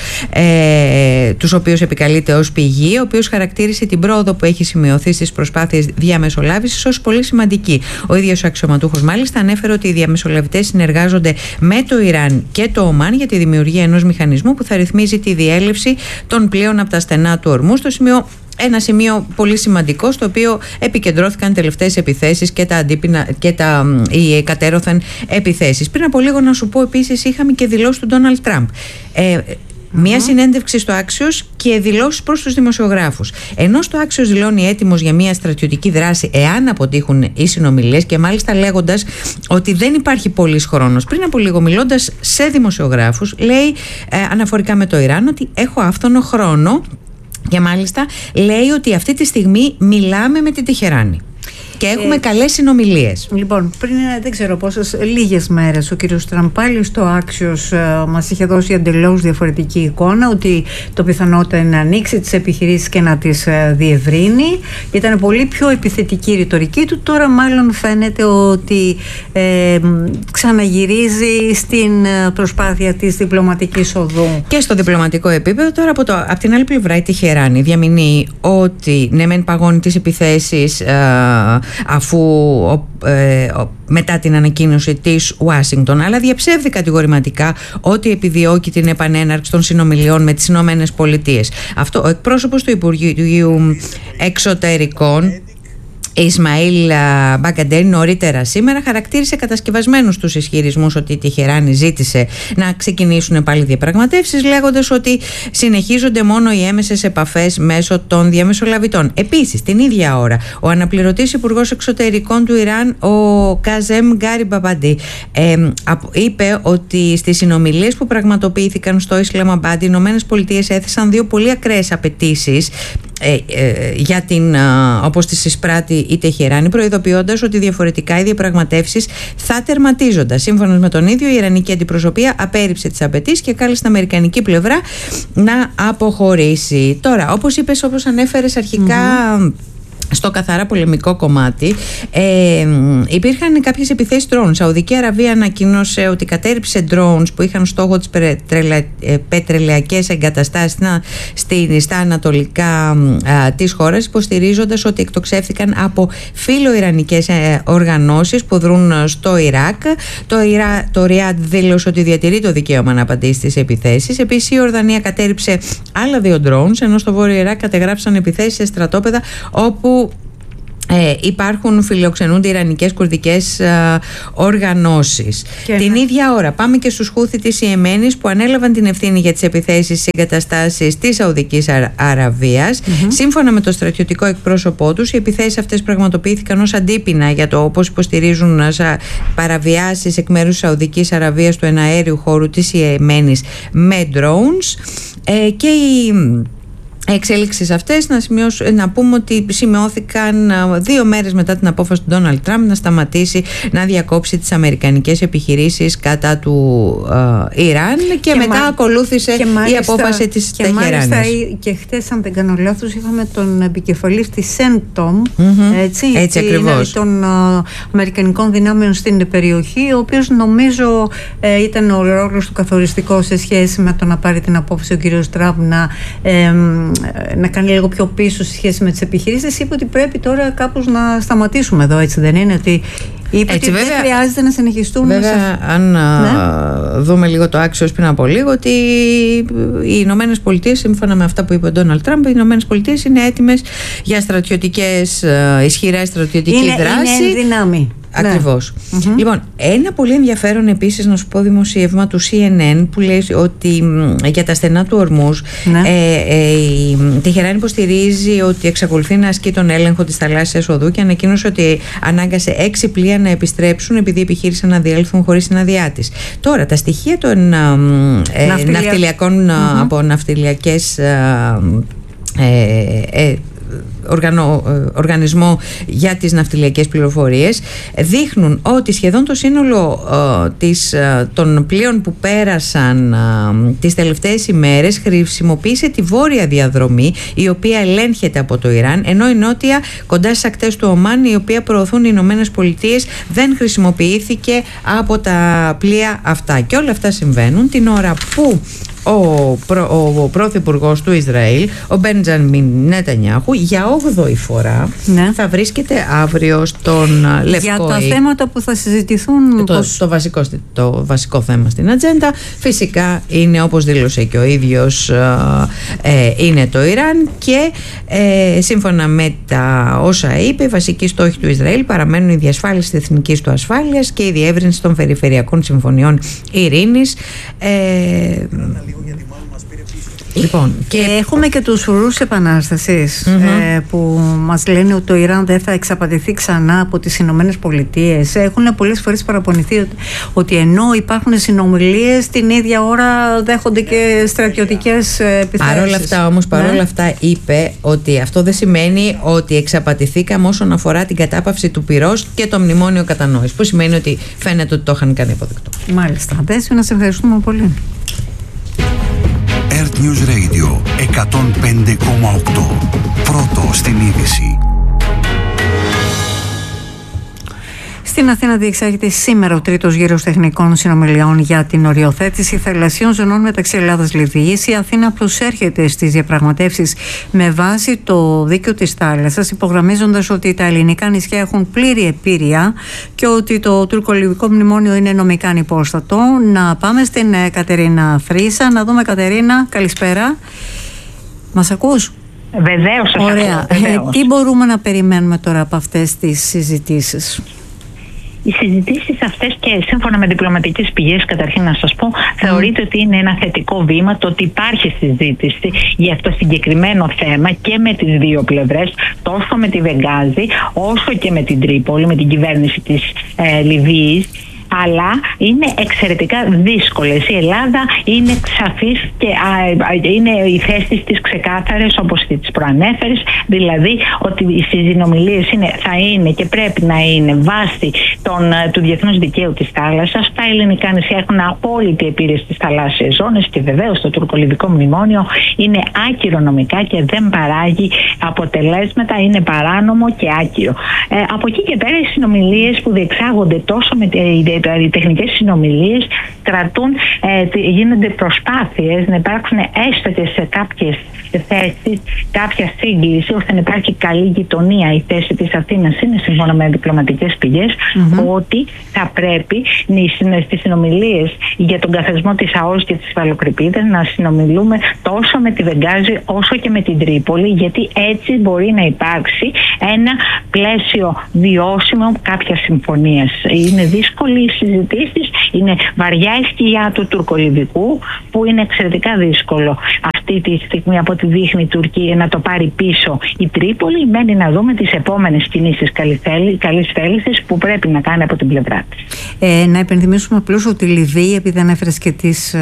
τους οποίους επικαλείται ως πηγή, ο οποίος χαρακτήρισε την πρόοδο που έχει σημειωθεί στις προσπάθειες διαμεσολάβησης ως πολύ σημαντική. Ο ίδιος ο αξιωματούχος μάλιστα ανέφερε ότι οι διαμεσολαβητές συνεργάζονται με το Ιράν και το Ομάν για τη δημιουργία ενός μηχανισμού που θα ρυθμίζει τη διέλευση των πλοίων από τα στενά του ορμού. Ένα σημείο πολύ σημαντικό, στο οποίο επικεντρώθηκαν τελευταίες επιθέσεις και οι κατέρωθεν επιθέσεις. Πριν από λίγο να σου πω επίσης είχαμε και δηλώσεις του Ντόναλντ Τραμπ. Μία συνέντευξη στο Axios και δηλώσεις προς τους δημοσιογράφους. Ενώ στο Axios δηλώνει έτοιμος για μια στρατιωτική δράση εάν αποτύχουν οι συνομιλίες, και μάλιστα λέγοντας ότι δεν υπάρχει πολύς χρόνος. Πριν από λίγο, μιλώντας σε δημοσιογράφους, λέει αναφορικά με το Ιράν ότι έχω άφθονο χρόνο. Και μάλιστα λέει ότι αυτή τη στιγμή μιλάμε με την Τεχεράνη και έχουμε καλές συνομιλίες.
Λοιπόν, πριν δεν ξέρω πόσες λίγες μέρες ο κύριος Τραμπ πάλι στο Axios μας είχε δώσει εντελώς διαφορετική εικόνα, ότι το πιθανότερο είναι να ανοίξει τις επιχειρήσεις και να τις διευρύνει. Ήταν πολύ πιο επιθετική η ρητορική του. Τώρα μάλλον φαίνεται ότι ξαναγυρίζει στην προσπάθεια της διπλωματικής οδού.
Και στο διπλωματικό επίπεδο τώρα από την άλλη πλευρά η Τεχεράνη διαμηνύει ότι ναι μεν παγώνει τις επιθέσεις αφού μετά την ανακοίνωση της Ουάσιγκτον, αλλά διαψεύδει κατηγορηματικά ότι επιδιώκει την επανέναρξη των συνομιλιών με τις Ηνωμένες Πολιτείες. Αυτό ο εκπρόσωπος του Υπουργείου Εξωτερικών, Ισμαήλ Μπαγκαντέρη, νωρίτερα σήμερα χαρακτήρισε κατασκευασμένους τους ισχυρισμούς ότι η Τεχεράνη ζήτησε να ξεκινήσουν πάλι διαπραγματεύσεις, λέγοντας ότι συνεχίζονται μόνο οι έμεσες επαφές μέσω των διαμεσολαβητών. Επίσης, την ίδια ώρα, ο αναπληρωτής Υπουργός Εξωτερικών του Ιράν, ο Καζέμ Γκαριμπαμπαντή, είπε ότι στις συνομιλίες που πραγματοποιήθηκαν στο Ισλαμαμπάντ, οι Ηνωμένες Πολιτείες έθεσαν δύο πολύ ακραίες απαιτήσεις για όπως τις εισπράττει η Τεχεράνη, προειδοποιώντας ότι διαφορετικά οι διαπραγματεύσεις θα τερματίζονταν. Σύμφωνα με τον ίδιο, η Ιρανική αντιπροσωπεία απέρριψε τις απαιτήσεις και κάλεσε την Αμερικανική πλευρά να αποχωρήσει. Τώρα, όπως είπες, όπως ανέφερες αρχικά, στο καθαρά πολεμικό κομμάτι, υπήρχαν κάποιες επιθέσεις drones. Η Σαουδική Αραβία ανακοίνωσε ότι κατέρριψε drones που είχαν στόχο τις πετρελαιακές εγκαταστάσεις στα ανατολικά της χώρας, υποστηρίζοντας ότι εκτοξεύθηκαν από φιλοϊρανικές οργανώσεις που δρούν στο Ιράκ. Το Ριάντ δήλωσε ότι διατηρεί το δικαίωμα να απαντήσει στις επιθέσεις. Επίσης η Ορδανία κατέρριψε άλλα 2 drones, ενώ στο Βόρειο Ιράκ κατεγράψαν επιθέσεις σε στρατόπεδα όπου φιλοξενούνται ιρανικές κουρδικές οργανώσεις. Την ίδια ώρα πάμε και στους Χούθι της Ιεμένης, που ανέλαβαν την ευθύνη για τις επιθέσεις στις εγκαταστάσεις της Σαουδικής Αραβίας. Σύμφωνα με το στρατιωτικό εκπρόσωπό τους, οι επιθέσεις αυτές πραγματοποιήθηκαν ως αντίπεινα για το, όπως υποστηρίζουν, παραβιάσεις εκ μέρους της Σαουδικής Αραβίας του εναέριου χώρου της Ιεμένης με drones. Και οι εξέλιξεις αυτές να πούμε ότι σημειώθηκαν 2 μέρες μετά την απόφαση του Ντόναλντ Τραμπ να σταματήσει να διακόψει τις αμερικανικές επιχειρήσεις κατά του Ιράν, και μετά ακολούθησε η απόφαση της Τεχεράνης.
Και χτες, αν δεν κάνω λάθος, είχαμε τον επικεφαλής της CENTCOM,
έτσι ακριβώς,
των αμερικανικών δυνάμεων στην περιοχή, ο οποίος νομίζω ήταν ο ρόλος του καθοριστικό σε σχέση με το να πάρει την απόφαση ο κύριος Τραμπ να κάνει λίγο πιο πίσω σε σχέση με τις επιχειρήσεις. Είπε ότι πρέπει τώρα κάπως να σταματήσουμε εδώ, έτσι δεν είναι? Ότι είπε ότι δεν χρειάζεται να συνεχιστούν.
Βέβαια, αν δούμε λίγο το άξιος πριν από λίγο, ότι οι Ηνωμένες Πολιτείες, σύμφωνα με αυτά που είπε ο Ντόναλντ Τραμπ, οι Ηνωμένες Πολιτείες είναι έτοιμες για ισχυρές στρατιωτική δράση.
Είναι δυνάμει.
Ακριβώς. Λοιπόν, ένα πολύ ενδιαφέρον επίσης, να σου πω, δημοσίευμα του CNN που λέει ότι για τα στενά του Ορμούζ η Τεχεράνη υποστηρίζει ότι εξακολουθεί να ασκεί τον έλεγχο της θαλάσσιας οδού, και ανακοίνωσε ότι ανάγκασε 6 πλοία να επιστρέψουν επειδή επιχείρησαν να διέλθουν χωρίς την άδειά της. Τώρα, τα στοιχεία των ναυτιλιακών από ναυτιλιακές οργανισμό για τις ναυτιλιακές πληροφορίες δείχνουν ότι σχεδόν το σύνολο των πλοίων που πέρασαν τις τελευταίες ημέρες χρησιμοποίησε τη βόρεια διαδρομή, η οποία ελέγχεται από το Ιράν, ενώ η νότια κοντά στις ακτές του Ομάν, η οποία προωθούν οι Ηνωμένες Πολιτείες, δεν χρησιμοποιήθηκε από τα πλοία αυτά. Και όλα αυτά συμβαίνουν την ώρα που ο πρωθυπουργός του Ισραήλ, ο Μπέντζαμιν Νετανιάχου, για 8η φορά θα βρίσκεται αύριο στον Λευκό
για τα θέματα που θα συζητηθούν.
Το βασικό θέμα στην ατζέντα φυσικά είναι, όπως δήλωσε και ο ίδιος, είναι το Ιράν, και σύμφωνα με τα όσα είπε, οι βασικοί στόχοι του Ισραήλ παραμένουν η διασφάλιση της εθνικής του ασφάλειας και η διεύρυνση των περιφερειακών συμφωνιών ειρήνης.
Λοιπόν, και έχουμε και τους φρουρούς επανάστασης που μας λένε ότι το Ιράν δεν θα εξαπατηθεί ξανά από τις Ηνωμένες Πολιτείες. Έχουν πολλές φορές παραπονηθεί ότι ενώ υπάρχουν συνομιλίες, την ίδια ώρα δέχονται και στρατιωτικές επιθέσεις.
Παρόλα αυτά είπε ότι αυτό δεν σημαίνει ότι εξαπατηθήκαμε όσον αφορά την κατάπαυση του πυρός και το μνημόνιο κατανόησης, που σημαίνει ότι φαίνεται ότι το είχαν κάνει αποδεκτό.
Μάλιστα. Δέσποινα, να σε ευχαριστούμε πολύ.
Earth News Radio 105,8. Πρώτο στην είδηση.
Στην Αθήνα διεξάγεται σήμερα ο τρίτος γύρος τεχνικών συνομιλιών για την οριοθέτηση θαλασσίων ζωνών μεταξύ Ελλάδας-Λιβύης. Η Αθήνα προσέρχεται στις διαπραγματεύσεις με βάση το δίκαιο της θάλασσας, υπογραμμίζοντας ότι τα ελληνικά νησιά έχουν πλήρη επίρρεια και ότι το τουρκο-λιβικό μνημόνιο είναι νομικά ανυπόστατο. Να πάμε στην Κατερίνα Φρύσα. Να δούμε, Κατερίνα, καλησπέρα. Μας ακούς?
Βεβαίως.
Ωραία. Τι μπορούμε να περιμένουμε τώρα από αυτές τις συζητήσεις?
Οι συζητήσεις αυτές, και σύμφωνα με διπλωματικές πηγές, καταρχήν να σας πω, θεωρείται ότι είναι ένα θετικό βήμα το ότι υπάρχει συζήτηση για αυτό το συγκεκριμένο θέμα και με τις δύο πλευρές, τόσο με τη Βενγάζη όσο και με την Τρίπολη, με την κυβέρνηση της Λιβύης. αλλά είναι εξαιρετικά δύσκολες. Η Ελλάδα είναι σαφής και είναι οι θέσεις της ξεκάθαρες, όπως τις προανέφερες, δηλαδή ότι οι συνομιλίες θα είναι και πρέπει να είναι βάση του διεθνούς δικαίου της θάλασσας. Τα ελληνικά νησιά έχουν απόλυτη επίρρηση στις θαλάσσιες ζώνες και βεβαίως το τουρκολιβικό μνημόνιο είναι άκυρο νομικά και δεν παράγει αποτελέσματα, είναι παράνομο και άκυρο. Από εκεί και πέρα οι συνομιλίες που διεξάγονται τόσο με οι τεχνικές συνομιλίες γίνονται προσπάθειες να υπάρξουν έστω και σε κάποιες θέσεις κάποια σύγκληση ώστε να υπάρχει καλή γειτονία. Η θέση της Αθήνας είναι, σύμφωνα με διπλωματικές πηγές, ότι θα πρέπει στις συνομιλίες για τον καθαρισμό της ΑΟΣ και της υφαλοκρηπίδας να συνομιλούμε τόσο με τη Βενγκάζη όσο και με την Τρίπολη, γιατί έτσι μπορεί να υπάρξει ένα πλαίσιο βιώσιμο κάποια συμφωνίας. Είναι δύσκολη οι συζητήσεις, είναι βαριά η σκιά του τουρκολιβικού που είναι εξαιρετικά δύσκολο αυτή τη στιγμή από ό,τι δείχνει η Τουρκία να το πάρει πίσω η Τρίπολη. Μένει να δούμε τις επόμενες κινήσεις καλής θέλησης που πρέπει να κάνει από την πλευρά της.
Να υπενθυμίσουμε απλώς ότι η Λιβύη, επειδή ανέφερες και τις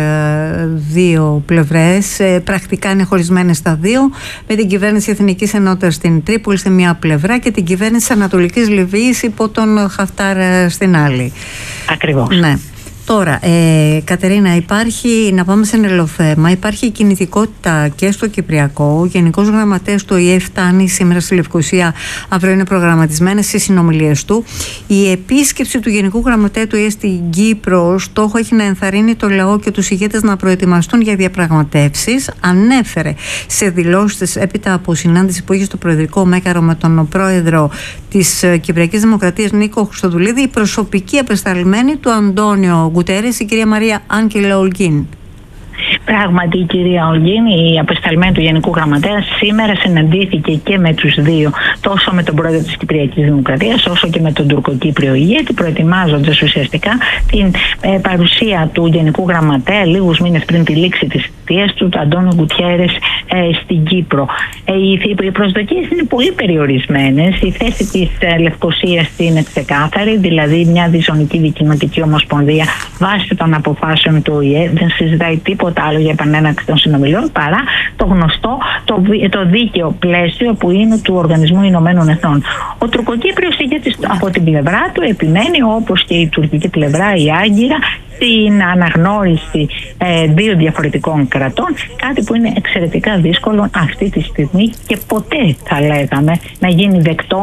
δύο πλευρές, πρακτικά είναι χωρισμένες στα δύο, με την κυβέρνηση Εθνικής Ενότητας στην Τρίπολη σε μια πλευρά και την κυβέρνηση της Ανατολικής Λιβύης υπό τον Χαφτάρ στην άλλη.
Ακριβώς.
Ναι. Τώρα, Κατερίνα, να πάμε σε ένα άλλο θέμα. Υπάρχει κινητικότητα και στο Κυπριακό. Ο Γενικός Γραμματέας του ΟΗΕ φτάνει σήμερα στη Λευκοσία. Αύριο είναι προγραμματισμένες στις συνομιλίες του. Η επίσκεψη του Γενικού Γραμματέα του ΟΗΕ στην Κύπρο στόχο έχει να ενθαρρύνει το λαό και τους ηγέτες να προετοιμαστούν για διαπραγματεύσεις. Ανέφερε σε δηλώσεις έπειτα από συνάντηση που είχε στο Προεδρικό Μέκαρο με τον πρόεδρο της Κυπριακής Δημοκρατίας Νίκο Χριστοδουλίδη, η προσωπική απεσταλμένη του Αντώνιο Γκουτέρες, η κυρία Μαρία Άγγελα Ολγκίν.
Πράγματι, η κυρία Ολγκίν, η απεσταλμένη του Γενικού Γραμματέα, σήμερα συναντήθηκε και με τους δύο, τόσο με τον πρόεδρο της Κυπριακής Δημοκρατίας, όσο και με τον τουρκοκύπριο ηγέτη, προετοιμάζοντας ουσιαστικά την παρουσία του Γενικού Γραμματέα λίγους μήνες πριν τη λήξη της θητείας του, του Αντώνιο Γκουτέρες, στην Κύπρο. Οι προσδοκίες είναι πολύ περιορισμένες. Η θέση της Λευκοσίας είναι ξεκάθαρη, δηλαδή μια διζωνική δικοινοτική ομοσπονδία βάσει των αποφάσεων του ΟΗΕ. Δεν συζητάει τίποτα άλλο για επανέναρξη των συνομιλιών παρά το γνωστό, το δίκαιο πλαίσιο που είναι του Οργανισμού Ηνωμένων Εθνών. Ο τουρκοκύπριος ηγέτης από την πλευρά του επιμένει, όπως και η τουρκική πλευρά, η Άγκυρα, την αναγνώριση δύο διαφορετικών κρατών, κάτι που είναι εξαιρετικά δύσκολο αυτή τη στιγμή και ποτέ, θα λέγαμε, να γίνει δεκτό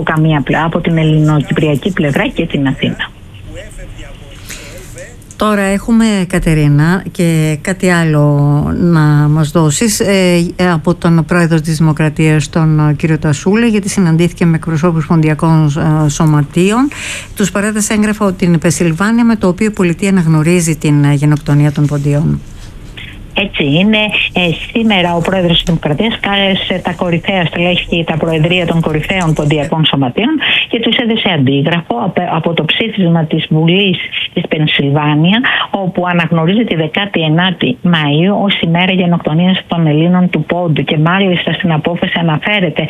από την ελληνοκυπριακή πλευρά και την Αθήνα.
Τώρα έχουμε, Κατερίνα, και κάτι άλλο να μας δώσεις από τον πρόεδρο της Δημοκρατίας, τον κύριο Τασούλα, γιατί συναντήθηκε με εκπροσώπους ποντιακών σωματείων. Τους παρέδωσε έγγραφο από την Πενσιλβάνια, με το οποίο η πολιτεία αναγνωρίζει την γενοκτονία των ποντιών.
Έτσι είναι. Σήμερα ο πρόεδρος της Δημοκρατίας κάλεσε τα κορυφαία στελέχη και τα προεδρία των κορυφαίων ποντιακών σωματείων και τους έδωσε αντίγραφο από το ψήφισμα της Βουλής της Πενσιλβάνια, όπου αναγνωρίζει τη 19η Μαΐου ως ημέρα γενοκτονίας των Ελλήνων του Πόντου, και μάλιστα στην απόφαση αναφέρεται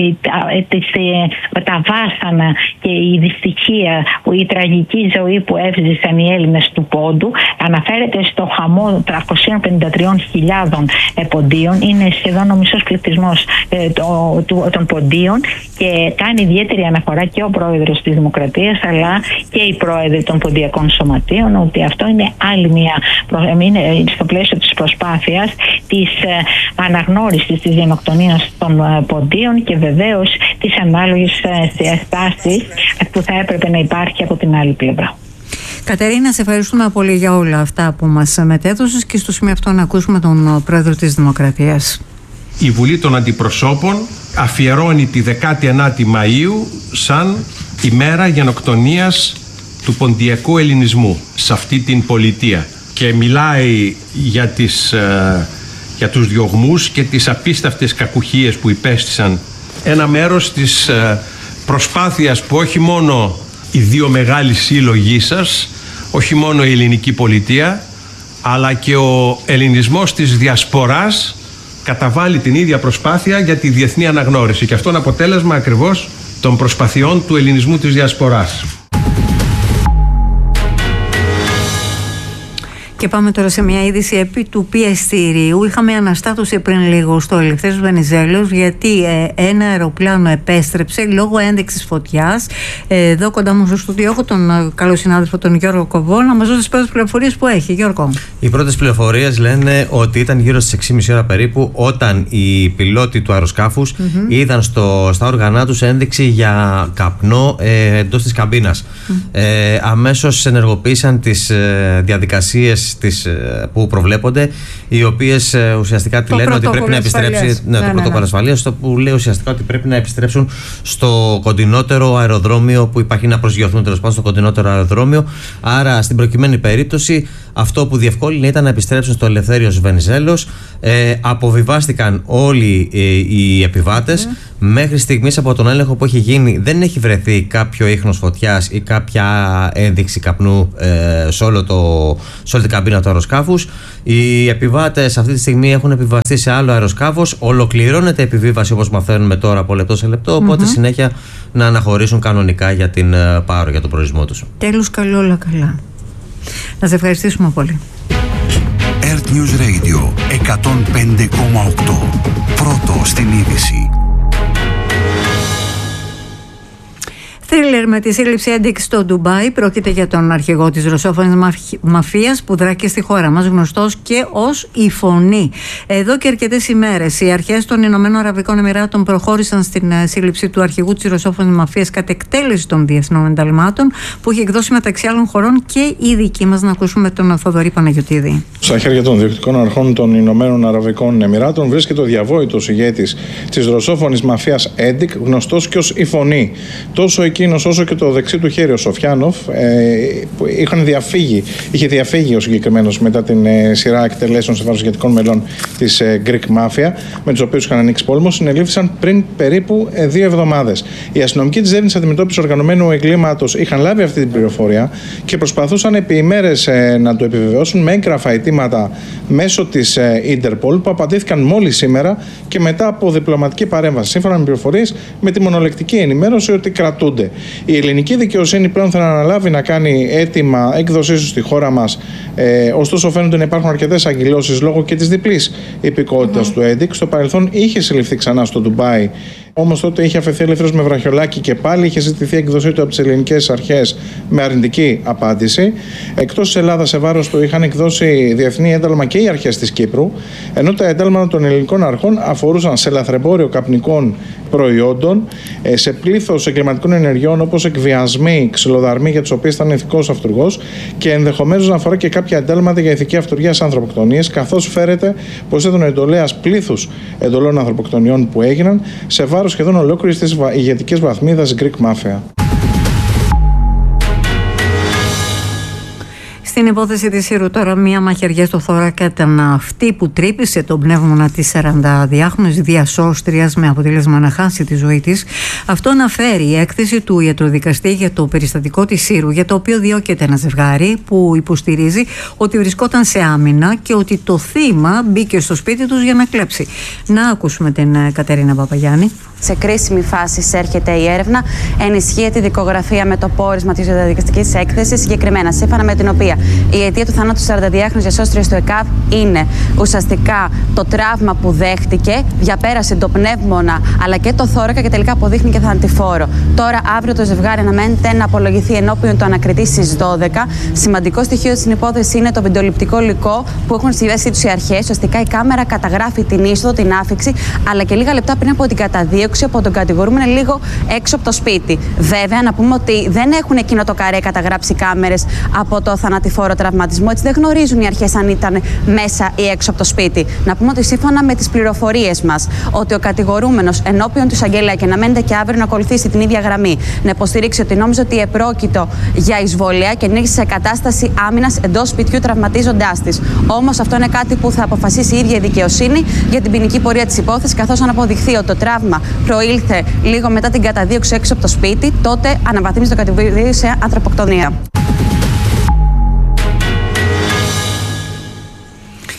τα βάσανα και η δυστυχία, η τραγική ζωή που έζησαν οι Έλληνες του Πόντου. Αναφέρεται στο χαμό 353.000 ποντίων, είναι σχεδόν ο μισός πληθυσμός των ποντίων, και κάνει ιδιαίτερη αναφορά και ο πρόεδρος της Δημοκρατίας αλλά και οι πρόεδροι των ποντιακών σωματείων ότι αυτό είναι άλλη είναι στο πλαίσιο της προσπάθειας της αναγνώρισης της γενοκτονίας των ποντίων και βεβαίως της ανάλογης στάσης που θα έπρεπε να υπάρχει από την άλλη πλευρά.
Κατερίνα, σε ευχαριστούμε πολύ για όλα αυτά που μας μετέδωσες, και στο σημείο αυτό να ακούσουμε τον πρόεδρο της Δημοκρατίας.
Η Βουλή των Αντιπροσώπων αφιερώνει τη 19η Μαΐου σαν ημέρα γενοκτονίας του ποντιακού ελληνισμού σε αυτή την πολιτεία, και μιλάει για τους διωγμούς και τις απίστευτες κακουχίες που υπέστησαν. Ένα μέρος της προσπάθειας που όχι μόνο οι δύο μεγάλοι σύλλογοι σας, όχι μόνο η ελληνική πολιτεία, αλλά και ο ελληνισμός της διασποράς καταβάλει την ίδια προσπάθεια για τη διεθνή αναγνώριση, και αυτό είναι αποτέλεσμα ακριβώς των προσπαθειών του ελληνισμού της διασποράς.
Και πάμε τώρα σε μια είδηση επί του πιεστηρίου. Είχαμε αναστάτωση πριν λίγο στο Ελευθέριος Βενιζέλος, γιατί ένα αεροπλάνο επέστρεψε λόγω ένδειξης φωτιάς. Εδώ κοντά μου στο στούντιο έχω τον καλό συνάδελφο τον Γιώργο Κοβό να μας δώσει τις πρώτες πληροφορίες που έχει. Γιώργο.
Οι πρώτες πληροφορίες λένε ότι ήταν γύρω στις 6.30 ώρα περίπου όταν οι πιλότοι του αεροσκάφους είδαν στα όργανά τους ένδειξη για καπνό εντός της καμπίνας. Αμέσως ενεργοποίησαν τις διαδικασίες που προβλέπονται, οι οποίες ουσιαστικά τη λένε ότι πρέπει να επιστρέψει. Το πρωτόκολλο ασφαλείας, το που λέει ουσιαστικά ότι πρέπει να επιστρέψουν στο κοντινότερο αεροδρόμιο που υπάρχει, να προσγειωθούν τέλος πάντων στο κοντινότερο αεροδρόμιο. Άρα, στην προκειμένη περίπτωση, αυτό που διευκόλυνε ήταν να επιστρέψουν στο Ελευθέριος Βενιζέλος. Αποβιβάστηκαν όλοι οι επιβάτες. Μέχρι στιγμής, από τον έλεγχο που έχει γίνει, δεν έχει βρεθεί κάποιο ίχνος φωτιάς ή κάποια ένδειξη καπνού σε όλη την καμπίνα του αεροσκάφους. Οι επιβάτες αυτή τη στιγμή έχουν επιβαστεί σε άλλο αεροσκάφος. Ολοκληρώνεται η επιβίβαση, όπως μαθαίνουμε τώρα, από λεπτό σε λεπτό. Οπότε συνέχεια να αναχωρήσουν κανονικά για την Πάρο, για τον προορισμό τους.
Τέλος, καλό, όλα καλά. Να σε ευχαριστήσουμε πολύ.
Earth News Radio 105,8. Πρώτο στην είδηση.
Θρίλερ με τη σύλληψη ένδειξη στο Ντουμπάι. Πρόκειται για τον αρχηγό της ρωσόφωνης μαφίας που δράκει στη χώρα μας, γνωστός και ως η Φωνή. Εδώ και αρκετές ημέρες οι αρχές των Ηνωμένων Αραβικών Εμιράτων προχώρησαν στην σύλληψη του αρχηγού της ρωσόφωνης μαφίας κατ' εκτέλεση των διεθνών ενταλμάτων που έχει εκδώσει μεταξύ άλλων χωρών και η δική μας. Να ακούσουμε τον Θοδωρή Παναγιωτίδη.
Στα χέρια των διοικητικών αρχών των Ηνωμένων Αραβικών Εμιράτων βρίσκεται ο διαβόητος ηγέτης της ρωσόφωνης μαφίας Έντικ, γνωστός και ως η Φωνή. Τόσο εκείνος όσο και το δεξί του χέρι ο Σοφιάνοφ που είχε διαφύγει ο συγκεκριμένος μετά την σειρά εκτελέσεων σε βάρος ηγετικών μελών της Greek Mafia, με τους οποίους είχαν ανοίξει πόλεμο, συνελήφθησαν πριν περίπου 2 εβδομάδες. Οι αστυνομικοί της Διεύθυνσης Αντιμετώπισης Οργανωμένου Εγκλήματος είχαν λάβει αυτή την πληροφορία και προσπαθούσαν επί ημέρες να το επιβεβαιώσουν με έγγραφα αιτήματα μέσω της Interpol, που απαντήθηκαν μόλις σήμερα και μετά από διπλωματική παρέμβαση. Σύμφωνα με πληροφορίες, με τη μονολεκτική ενημέρωση ότι κρατούνται. Η ελληνική δικαιοσύνη πλέον θα αναλάβει να κάνει αίτημα έκδοσής του στη χώρα μας. Ωστόσο, φαίνονται να υπάρχουν αρκετές αγκυλώσεις λόγω και της διπλής υπηκότητας του Έντικ. Στο παρελθόν είχε συλληφθεί ξανά στο Ντουμπάι, όμως τότε είχε αφαιθεί ελεύθερος με βραχιολάκι και πάλι είχε ζητηθεί έκδοσή του από τις ελληνικές αρχές με αρνητική απάντηση. Εκτός της Ελλάδας, σε βάρος του είχαν εκδώσει διεθνή ένταλμα και οι αρχές της Κύπρου, ενώ τα ένταλματα των ελληνικών αρχών αφορούσαν σε λαθρεμπόριο καπνικών προϊόντων, σε πλήθος εγκληματικών ενεργειών όπως εκβιασμοί, ξυλοδαρμοί για τους οποίους ήταν ηθικός αυτουργός και ενδεχομένως να αφορά και κάποια εντάλματα για ηθική αυτουργία σε ανθρωποκτονίες, καθώς φέρεται πως ήταν ο εντολέας πλήθους εντολών ανθρωποκτονιών που έγιναν σε βάρος σχεδόν ολόκληρης της ηγετικής βαθμίδας Greek Mafia.
Στην υπόθεση της Σύρου τώρα, μία μαχαιριά στο θώρακα ήταν αυτή που τρύπησε τον πνεύμονα της 42χρονης διασώστριας με αποτέλεσμα να χάσει τη ζωή της. Αυτό αναφέρει η έκθεση του ιατροδικαστή για το περιστατικό της Σύρου, για το οποίο διώκεται ένα ζευγάρι που υποστηρίζει ότι βρισκόταν σε άμυνα και ότι το θύμα μπήκε στο σπίτι τους για να κλέψει. Να ακούσουμε την Κατερίνα Παπαγιάννη.
Σε κρίσιμη φάση έρχεται η έρευνα. Ενισχύεται η δικογραφία με το πόρισμα της ιατροδικαστικής έκθεσης, συγκεκριμένα σύμφωνα με την οποία η αιτία του θανάτου της 42χρονης διασώστριας του ΕΚΑΒ είναι ουσιαστικά το τραύμα που δέχτηκε, διαπέρασε το πνεύμονα αλλά και το θώρακα και τελικά αποδείχνει θανατηφόρο. Τώρα, αύριο το ζευγάρι αναμένεται να απολογηθεί ενώπιον του ανακριτή στις 12. Σημαντικό στοιχείο στην υπόθεση είναι το βιντεοληπτικό υλικό που έχουν στη θέση τους οι αρχές. Ουσιαστικά η κάμερα καταγράφει την είσοδο, την άφιξη, αλλά και λίγα λεπτά πριν από την καταδίωξη από τον κατηγορούμενο λίγο έξω από το σπίτι. Βέβαια, να πούμε ότι δεν έχουν εκείνο το καρέ καταγράψει κάμερες από το θανατηφόρο τραυματισμό, έτσι δεν γνωρίζουν οι αρχές αν ήταν μέσα ή έξω από το σπίτι. Να πούμε ότι σύμφωνα με τις πληροφορίες μας, ότι ο κατηγορούμενος ενώπιον του εισαγγελέα και να μένετε και αύριο να ακολουθήσει την ίδια γραμμή, να υποστηρίξει ότι νόμιζε ότι επρόκειτο για εισβολία και ενήργησε σε κατάσταση άμυνας εντός σπιτιού τραυματίζοντάς της. Όμως αυτό είναι κάτι που θα αποφασίσει η ίδια η δικαιοσύνη για την ποινική πορεία της υπόθεσης, καθώς αν αποδειχθεί ότι το τραύμα προήλθε λίγο μετά την καταδίωξη έξω από το σπίτι, τότε αναβαθμίζει το κατηγορείο σε ανθρωποκτονία.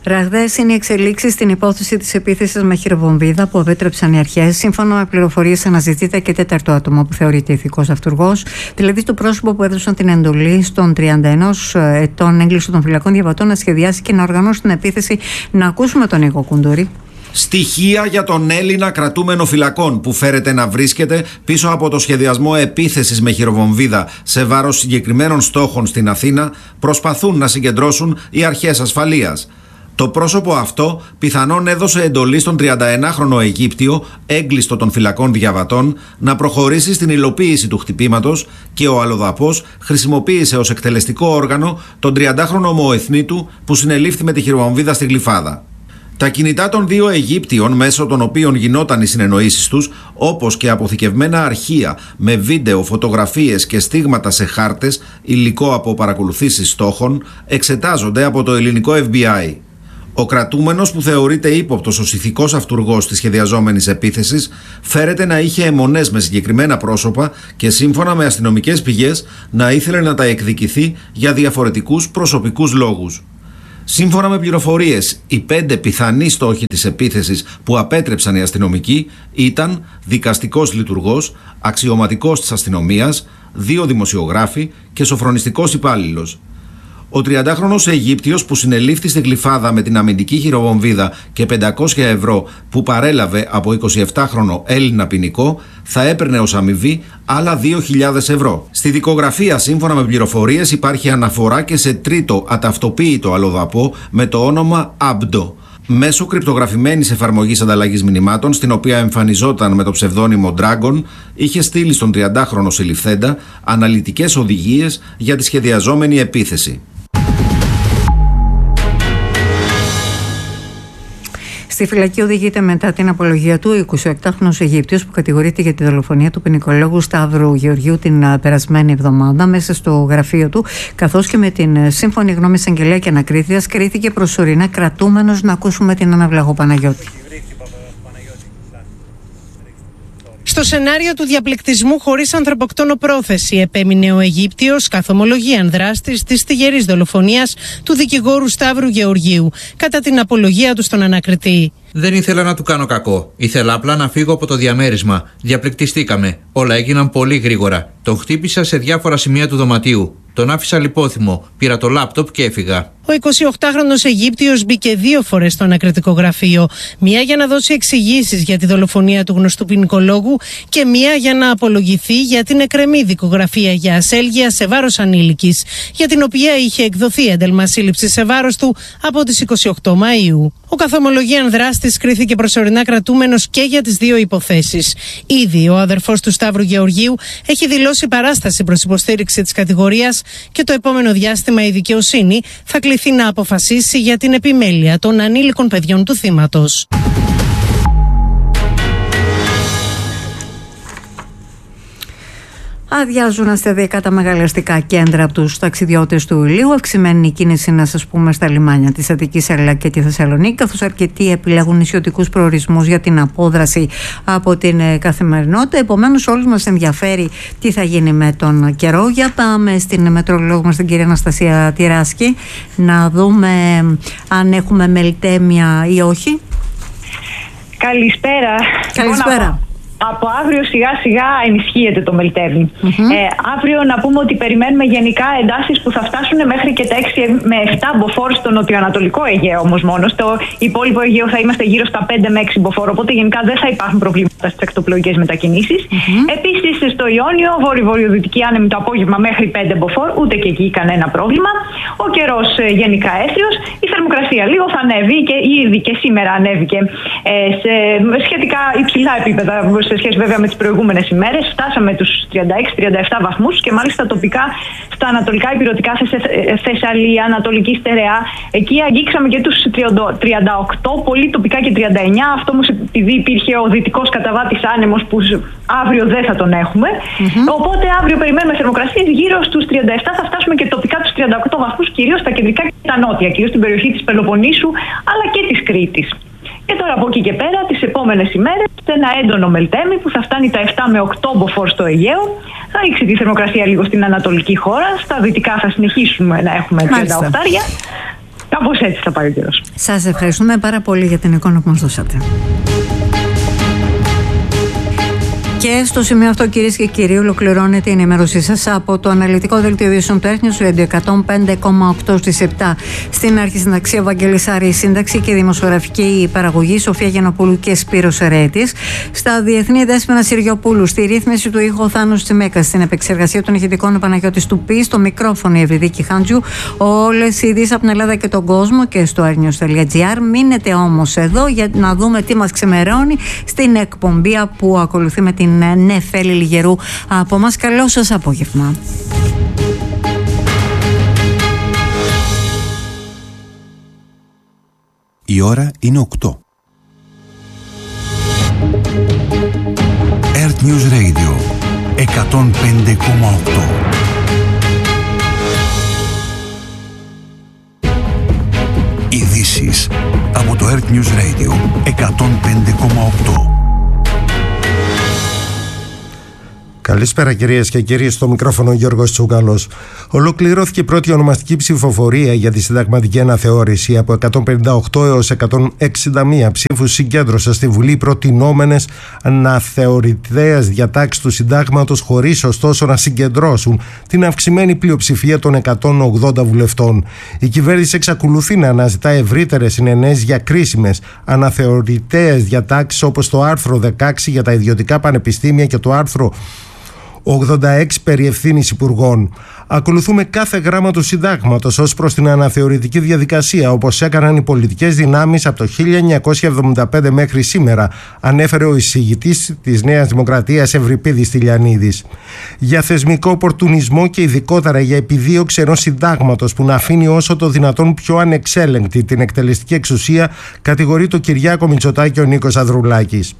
Ραγδαίες είναι οι εξελίξεις στην υπόθεση της επίθεσης με χειροβομβίδα που απέτρεψαν οι αρχές. Σύμφωνα με πληροφορίες, αναζητείται και τέταρτο άτομο που θεωρείται ηθικός αυτουργός, δηλαδή το πρόσωπο που έδωσαν την εντολή στον 31 ετών έγκλειστο των φυλακών διαβατών να σχεδιάσει και να οργανώσει την επίθεση. Να ακούσουμε τον Νίκο Κουντούρη.
Στοιχεία για τον Έλληνα κρατούμενο φυλακών που φέρεται να βρίσκεται πίσω από το σχεδιασμό επίθεσης με χειροβομβίδα σε βάρος συγκεκριμένων στόχων στην Αθήνα προσπαθούν να συγκεντρώσουν οι αρχές ασφαλείας. Το πρόσωπο αυτό πιθανόν έδωσε εντολή στον 31χρονο Αιγύπτιο, έγκλειστο των φυλακών διαβατών, να προχωρήσει στην υλοποίηση του χτυπήματος και ο αλλοδαπός χρησιμοποίησε ως εκτελεστικό όργανο τον 30χρονο ομοεθνίτου που συνελήφθη με τη χειροβομβίδα στη Γλυφάδα. Τα κινητά των δύο Αιγύπτιων, μέσω των οποίων γινόταν οι συνεννοήσεις τους, όπως και αποθηκευμένα αρχεία με βίντεο, φωτογραφίες και στίγματα σε χάρτες, υλικό από παρακολουθήσεις στόχων, εξετάζονται από το ελληνικό FBI. Ο κρατούμενος, που θεωρείται ύποπτος ως ηθικός αυτουργός της σχεδιαζόμενης επίθεσης, φέρεται να είχε αιμονές με συγκεκριμένα πρόσωπα και σύμφωνα με αστυνομικές πηγές να ήθελε να τα εκδικηθεί για διαφορετικούς προσωπικούς λόγους. Σύμφωνα με πληροφορίες, οι 5 πιθανοί στόχοι της επίθεσης που απέτρεψαν οι αστυνομικοί ήταν δικαστικός λειτουργός, αξιωματικός της αστυνομίας, 2 δημοσιογράφοι και σοφρονιστικός υπάλληλος. Ο 30χρονος Αιγύπτιος που συνελήφθη στη Γλυφάδα με την αμυντική χειροβομβίδα και 500 ευρώ που παρέλαβε από 27χρονο Έλληνα ποινικό θα έπαιρνε ως αμοιβή άλλα 2.000 ευρώ. Στη δικογραφία, σύμφωνα με πληροφορίες, υπάρχει αναφορά και σε τρίτο αταυτοποίητο αλλοδαπό με το όνομα Αμπντο. Μέσω κρυπτογραφημένης εφαρμογής ανταλλαγής μηνυμάτων, στην οποία εμφανιζόταν με το ψευδόνυμο Dragon, είχε στείλει στον 30χρονο συλληφθέντα αναλυτικές οδηγίες για τη σχεδιαζόμενη επίθεση.
Στη φυλακή οδηγείται μετά την απολογία του 28χρονος Αιγύπτιος που κατηγορείται για τη δολοφονία του ποινικολόγου Σταύρου Γεωργίου την περασμένη εβδομάδα μέσα στο γραφείο του, καθώς και με την σύμφωνη γνώμη εισαγγελέα και ανακρίθειας κρίθηκε προσωρινά κρατούμενος. Να ακούσουμε την Αναβλαγό Παναγιώτη.
Στο σενάριο του διαπληκτισμού χωρίς ανθρωποκτόνο πρόθεση επέμεινε ο Αιγύπτιος καθ' ομολογίαν δράστης της τυγερής δολοφονίας του δικηγόρου Σταύρου Γεωργίου κατά την απολογία του στον ανακριτή.
Δεν ήθελα να του κάνω κακό. Ήθελα απλά να φύγω από το διαμέρισμα. Διαπληκτιστήκαμε. Όλα έγιναν πολύ γρήγορα. Τον χτύπησα σε διάφορα σημεία του δωματίου. Τον άφησα λιπόθυμο. Πήρα το λάπτοπ και έφυγα.
Ο 28χρονος Αιγύπτιος μπήκε 2 φορές στο ανακριτικό γραφείο. Μία για να δώσει εξηγήσεις για τη δολοφονία του γνωστού ποινικολόγου και μία για να απολογηθεί για την εκκρεμή δικογραφία για ασέλγεια σε βάρος ανήλικης, για την οποία είχε εκδοθεί ένταλμα σύλληψης σε βάρος του από τις 28 Μαΐου. Ο καθομολογίαν δράστης κρίθηκε προσωρινά κρατούμενος και για τις 2 υποθέσεις. Ήδη ο αδερφός του Σταύρου Γεωργίου έχει δηλώσει παράσταση προς υποστήριξη της κατηγορίας και το επόμενο διάστημα η δικαιοσύνη θα κληθεί να αποφασίσει για την επιμέλεια των ανήλικων παιδιών του θύματος.
Αδειάζουν αστεδιακά τα μεγαλαστικά κέντρα από τους ταξιδιώτες του Ηλίου. Αυξημένη η κίνηση, να σας πούμε, στα λιμάνια της Αττικής αλλά και τη Θεσσαλονίκη, καθώς αρκετοί επιλέγουν νησιωτικούς προορισμούς για την απόδραση από την καθημερινότητα. Επομένως, όλους μας ενδιαφέρει τι θα γίνει με τον καιρό. Για πάμε στην μετρολόγο μας, την κυρία Αναστασία Τυράσκη, να δούμε αν έχουμε μελτέμια ή όχι.
Καλησπέρα.
Καλησπέρα.
Από αύριο σιγά σιγά ενισχύεται το μελτέμι. Αύριο να πούμε ότι περιμένουμε γενικά εντάσεις που θα φτάσουν μέχρι και τα 6 με 7 μποφόρ στο νοτιοανατολικό Αιγαίο όμως μόνο. Στο υπόλοιπο Αιγαίο θα είμαστε γύρω στα 5 με 6 μποφόρ, οπότε γενικά δεν θα υπάρχουν προβλήματα στις ακτοπλοϊκές μετακινήσεις. Επίσης στο Ιόνιο, βόρειο-βορειοδυτική άνεμη το απόγευμα μέχρι 5 μποφόρ, ούτε και εκεί κανένα πρόβλημα. Ο καιρός γενικά έθριος, η θερμοκρασία λίγο θα ανέβει και ήδη και σήμερα ανέβηκε σε σχετικά υψηλά επίπεδα σε σχέση βέβαια με τις προηγούμενες ημέρες. Φτάσαμε τους 36-37 βαθμούς και μάλιστα τοπικά στα ανατολικά υπηρετικά Θεσσαλία, Ανατολική Στερεά. Εκεί αγγίξαμε και τους 38, πολύ τοπικά και 39. Αυτό όμως επειδή υπήρχε ο δυτικός καταβάτης άνεμος που αύριο δεν θα τον έχουμε. Οπότε αύριο περιμένουμε θερμοκρασίες γύρω στους 37, θα φτάσουμε και τοπικά τους 38 βαθμούς, κυρίως στα κεντρικά και τα νότια, κυρίως στην περιοχή της Πελοποννήσου αλλά και της Κρήτης. Και τώρα από εκεί και πέρα, τις επόμενες ημέρες, ένα έντονο μελτέμι που θα φτάνει τα 7 με 8 μποφόρ στο Αιγαίο. Θα ρίξει τη θερμοκρασία λίγο στην ανατολική χώρα. Στα δυτικά θα συνεχίσουμε να έχουμε 38. Κάπως έτσι θα πάει ο καιρός.
Σας ευχαριστούμε πάρα πολύ για την εικόνα που μας δώσατε. Και στο σημείο αυτό, κυρίες και κύριοι, ολοκληρώνεται η ενημέρωσή σας από το αναλυτικό δελτίο ειδήσεων του Earth News Radio 105,8 στις 7. Στην αρχισυνταξία Βαγγέλης Άρη, σύνταξη και δημοσιογραφική παραγωγή Σοφία Γιαννοπούλου και Σπύρος Ερέτης. Στα διεθνή Δέσποινα Συριοπούλου, στη ρύθμιση του ήχου Θάνος Τσιμέκας, στην επεξεργασία των ηχητικών Παναγιώτης Τουπή, στο μικρόφωνο η Ευρυδίκη Χάντζου. Όλες οι ειδήσεις από την Ελλάδα και τον κόσμο και στο arnews.gr. Μείνετε όμως εδώ για να δούμε τι μας ξεμερώνει στην εκπομπή που ακολουθεί με την Νεφέλη Λιγερού από μας. Καλό σας απόγευμα.
Η ώρα είναι 8. Earth News Radio 105,8. Ειδήσεις από το Earth News Radio 105,8.
Καλησπέρα κυρίες και κύριοι, στο μικρόφωνο Γιώργος Τσούκαλος. Ολοκληρώθηκε η πρώτη ονομαστική ψηφοφορία για τη συνταγματική αναθεώρηση. Από 158 έως 161 ψήφους συγκέντρωσαν στη Βουλή προτινόμενες αναθεωρητές διατάξεις του συντάγματος, χωρίς ωστόσο να συγκεντρώσουν την αυξημένη πλειοψηφία των 180 βουλευτών. Η κυβέρνηση εξακολουθεί να αναζητά ευρύτερες συνενέσεις για κρίσιμες αναθεωρητές διατάξεις, όπως το άρθρο 16 για τα ιδιωτικά πανεπιστήμια και το άρθρο 86 περί ευθύνης υπουργών. Ακολουθούμε κάθε γράμμα του συντάγματος ως προς την αναθεωρητική διαδικασία, όπως έκαναν οι πολιτικές δυνάμεις από το 1975 μέχρι σήμερα, ανέφερε ο εισηγητής της Νέας Δημοκρατίας Ευρυπίδης Τηλιανίδης. Για θεσμικό οπορτουνισμό και ειδικότερα για επιδίωξη ενός συντάγματος που να αφήνει όσο το δυνατόν πιο ανεξέλεγκτη την εκτελεστική εξουσία, κατηγορεί το Κυριάκο Μητσοτάκη ο Νίκος Ανδρουλάκης.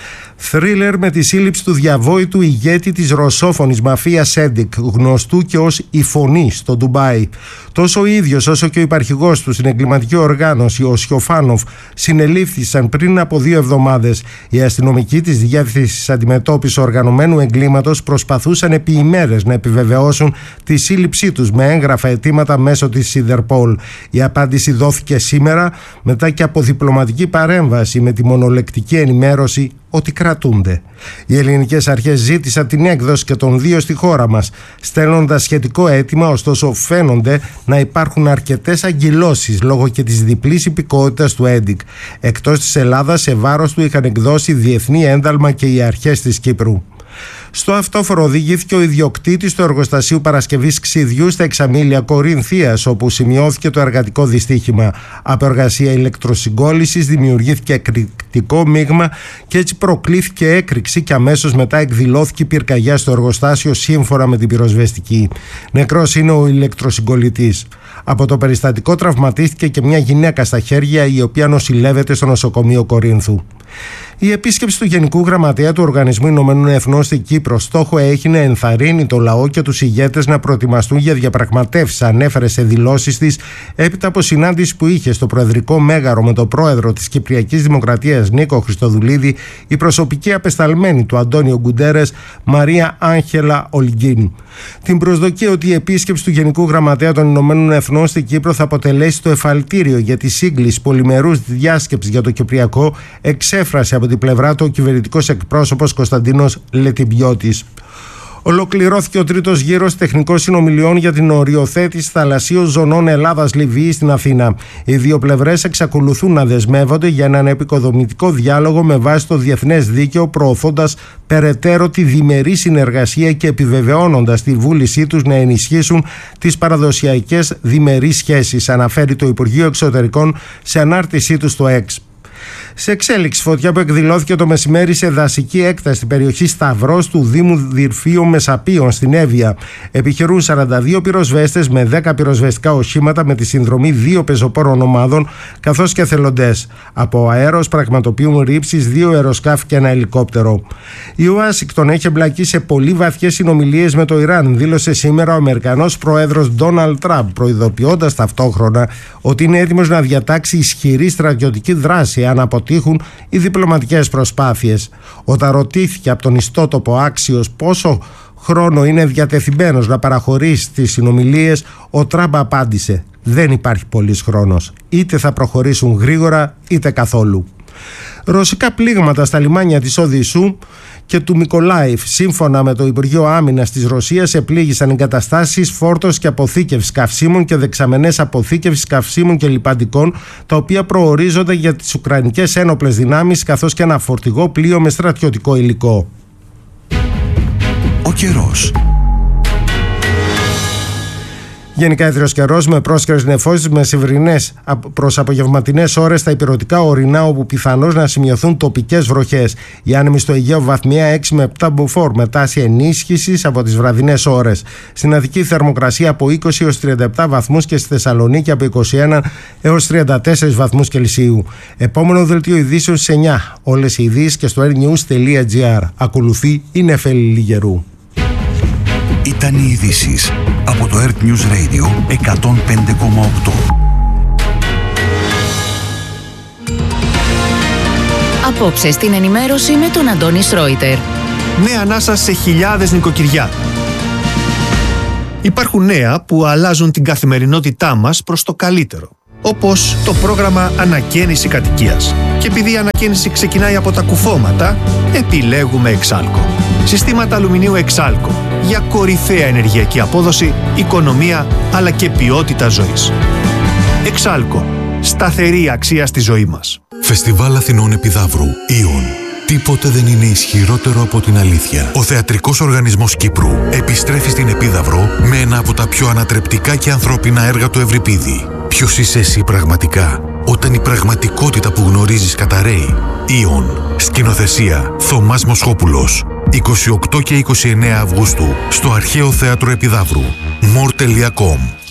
Θρίλερ με τη σύλληψη του διαβόητου ηγέτη της ρωσόφωνης μαφίας Έντικ, γνωστού και ως η Φωνή στο Ντουμπάι. Τόσο ο ίδιος όσο και ο υπαρχηγός του στην εγκληματική οργάνωση, ο Σιοφάνοφ, συνελήφθησαν πριν από 2 εβδομάδες. Οι αστυνομικοί της Διεύθυνσης Αντιμετώπισης Οργανωμένου Εγκλήματος προσπαθούσαν επί ημέρες να επιβεβαιώσουν τη σύλληψή τους με έγγραφα αιτήματα μέσω της Interpol. Η απάντηση δόθηκε σήμερα μετά και από διπλωματική παρέμβαση με τη μονολεκτική ενημέρωση ότι κρατούνται. Οι ελληνικές αρχές ζήτησαν την έκδοση και των 2 στη χώρα μας, στέλνοντας σχετικό αίτημα, ωστόσο φαίνονται να υπάρχουν αρκετές αγκυλώσεις λόγω και της διπλής υπηκότητας του Έντικ. Εκτός της Ελλάδας, σε βάρος του είχαν εκδώσει διεθνή ένταλμα και οι αρχές της Κύπρου. Στο αυτόφορο οδηγήθηκε ο ιδιοκτήτης του εργοστασίου παρασκευής ξυδιού στα Εξαμήλια Κορινθίας, όπου σημειώθηκε το εργατικό δυστύχημα. Από εργασία ηλεκτροσυγκόλλησης δημιουργήθηκε εκρηκτικό μείγμα και έτσι προκλήθηκε έκρηξη και αμέσως μετά εκδηλώθηκε πυρκαγιά στο εργοστάσιο, σύμφωνα με την πυροσβεστική. Νεκρός είναι ο ηλεκτροσυγκολλητής. Από το περιστατικό τραυματίστηκε και μια γυναίκα στα χέρια, η οποία νοσηλεύεται στο νοσοκομείο Κορίνθου. Η επίσκεψη του Γενικού Γραμματέα του Οργανισμού Ηνωμένων Εθνών στην Κύπρο στόχο έχει να ενθαρρύνει το λαό και τους ηγέτες να προετοιμαστούν για διαπραγματεύσεις, ανέφερε σε δηλώσεις της έπειτα από συνάντηση που είχε στο Προεδρικό Μέγαρο με τον πρόεδρο της Κυπριακής Δημοκρατίας Νίκο Χριστοδουλίδη, η προσωπική απεσταλμένη του Αντώνιο Γκουντέρες Μαρία Άγχελα Ολγκίν. Την προσδοκία ότι η επίσκεψη του Γενικού Γραμματέα των Ηνωμένων Εθνών στην Κύπρο θα αποτελέσει το εφαλτήριο για τη σύγκληση πολυμερούς διάσκεψης για το Κυπριακό, εξέφρασε από την πλευρά του ο κυβερνητικός εκπρόσωπος Κωνσταντίνος Λετιμπιώτης. Ολοκληρώθηκε ο τρίτος γύρος τεχνικών συνομιλιών για την οριοθέτηση θαλασσίων ζωνών Ελλάδας-Λιβύης στην Αθήνα. Οι δύο πλευρές εξακολουθούν να δεσμεύονται για έναν επικοδομητικό διάλογο με βάση το διεθνές δίκαιο, προωθώντας περαιτέρω τη διμερή συνεργασία και επιβεβαιώνοντας τη βούλησή τους να ενισχύσουν τις παραδοσιακές διμερείς σχέσεις, αναφέρει το Υπουργείο Εξωτερικών σε ανάρτησή του στο X. Σε εξέλιξη, φωτιά που εκδηλώθηκε το μεσημέρι σε δασική έκταση στην περιοχή Σταυρός του Δήμου Δυρφίων Μεσαπίων στην Εύβοια. Επιχειρούν 42 πυροσβέστες με 10 πυροσβεστικά οχήματα με τη συνδρομή 2 πεζοπόρων ομάδων καθώς και εθελοντές. Από αέρος πραγματοποιούν ρήψεις 2 αεροσκάφη και 1 ελικόπτερο. Η Ουάσιγκτον έχει εμπλακεί σε πολύ βαθιές συνομιλίες με το Ιράν, δήλωσε σήμερα ο Αμερικανός πρόεδρος Ντόναλντ Τραμπ, προειδοποιώντας ταυτόχρονα ότι είναι έτοιμος να διατάξει ισχυρή στρατιωτική δράση αν αποτύχουν οι διπλωματικές προσπάθειες. Όταν ρωτήθηκε από τον ιστότοπο Άξιος πόσο χρόνο είναι διατεθειμένος να παραχωρήσει τις συνομιλίες, ο Τραμπ απάντησε Δεν υπάρχει πολύς χρόνος. Είτε θα προχωρήσουν γρήγορα είτε καθόλου. Ρωσικά πλήγματα στα λιμάνια της Οδυσσού και του Μικολάιφ, σύμφωνα με το Υπουργείο Άμυνας της Ρωσίας, επλήγησαν εγκαταστάσεις φόρτωσης και αποθήκευσης καυσίμων και δεξαμενές αποθήκευσης καυσίμων και λιπαντικών, τα οποία προορίζονται για τις Ουκρανικές ένοπλες δυνάμεις, καθώς και ένα φορτηγό πλοίο με στρατιωτικό υλικό.
Ο καιρός.
Γενικά έθριος καιρός με πρόσκαιρες νεφώσεις μεσημβρινές προς απογευματινές ώρες στα ηπειρωτικά ορεινά, όπου πιθανώς να σημειωθούν τοπικές βροχές. Οι άνεμοι στο Αιγαίο βαθμία 6 με 7 μποφόρ με τάση ενίσχυσης από τις βραδινές ώρες. Στην Αττική θερμοκρασία από 20 έως 37 βαθμούς και στη Θεσσαλονίκη από 21 έως 34 βαθμούς Κελσίου. Επόμενο δελτίο ειδήσεων στις 9. Όλες οι ειδήσεις και στο airnews.gr. Ακολουθεί η Νεφέλη Λιγερού.
Ήταν οι ειδήσεις από το Earth News Radio 105,8.
Απόψε στην ενημέρωση με τον Αντώνη Σρόιτερ.
Νέα ανάσα σε χιλιάδες νοικοκυριά. Υπάρχουν νέα που αλλάζουν την καθημερινότητά μας προς το καλύτερο. Όπως το πρόγραμμα Ανακαίνιση Κατοικίας. Και επειδή η ανακαίνιση ξεκινάει από τα κουφώματα, επιλέγουμε Εξάλκο. Συστήματα αλουμινίου Εξάλκο για κορυφαία ενεργειακή απόδοση, οικονομία αλλά και ποιότητα ζωής. Εξάλκο. Σταθερή αξία στη ζωή μας.
Φεστιβάλ Αθηνών Επιδαύρου. Ιον. Τίποτε δεν είναι ισχυρότερο από την αλήθεια. Ο Θεατρικός Οργανισμός Κύπρου επιστρέφει στην Επίδαυρο με ένα από τα πιο ανατρεπτικά και ανθρώπινα έργα του Ευρυπίδη. Ποιος είσαι εσύ πραγματικά, όταν η πραγματικότητα που γνωρίζεις καταραίει? Ιον. Σκηνοθεσία Θωμάς Μοσχόπουλος. 28 και 29 Αυγούστου στο Αρχαίο Θέατρο Επιδαύρου. more.com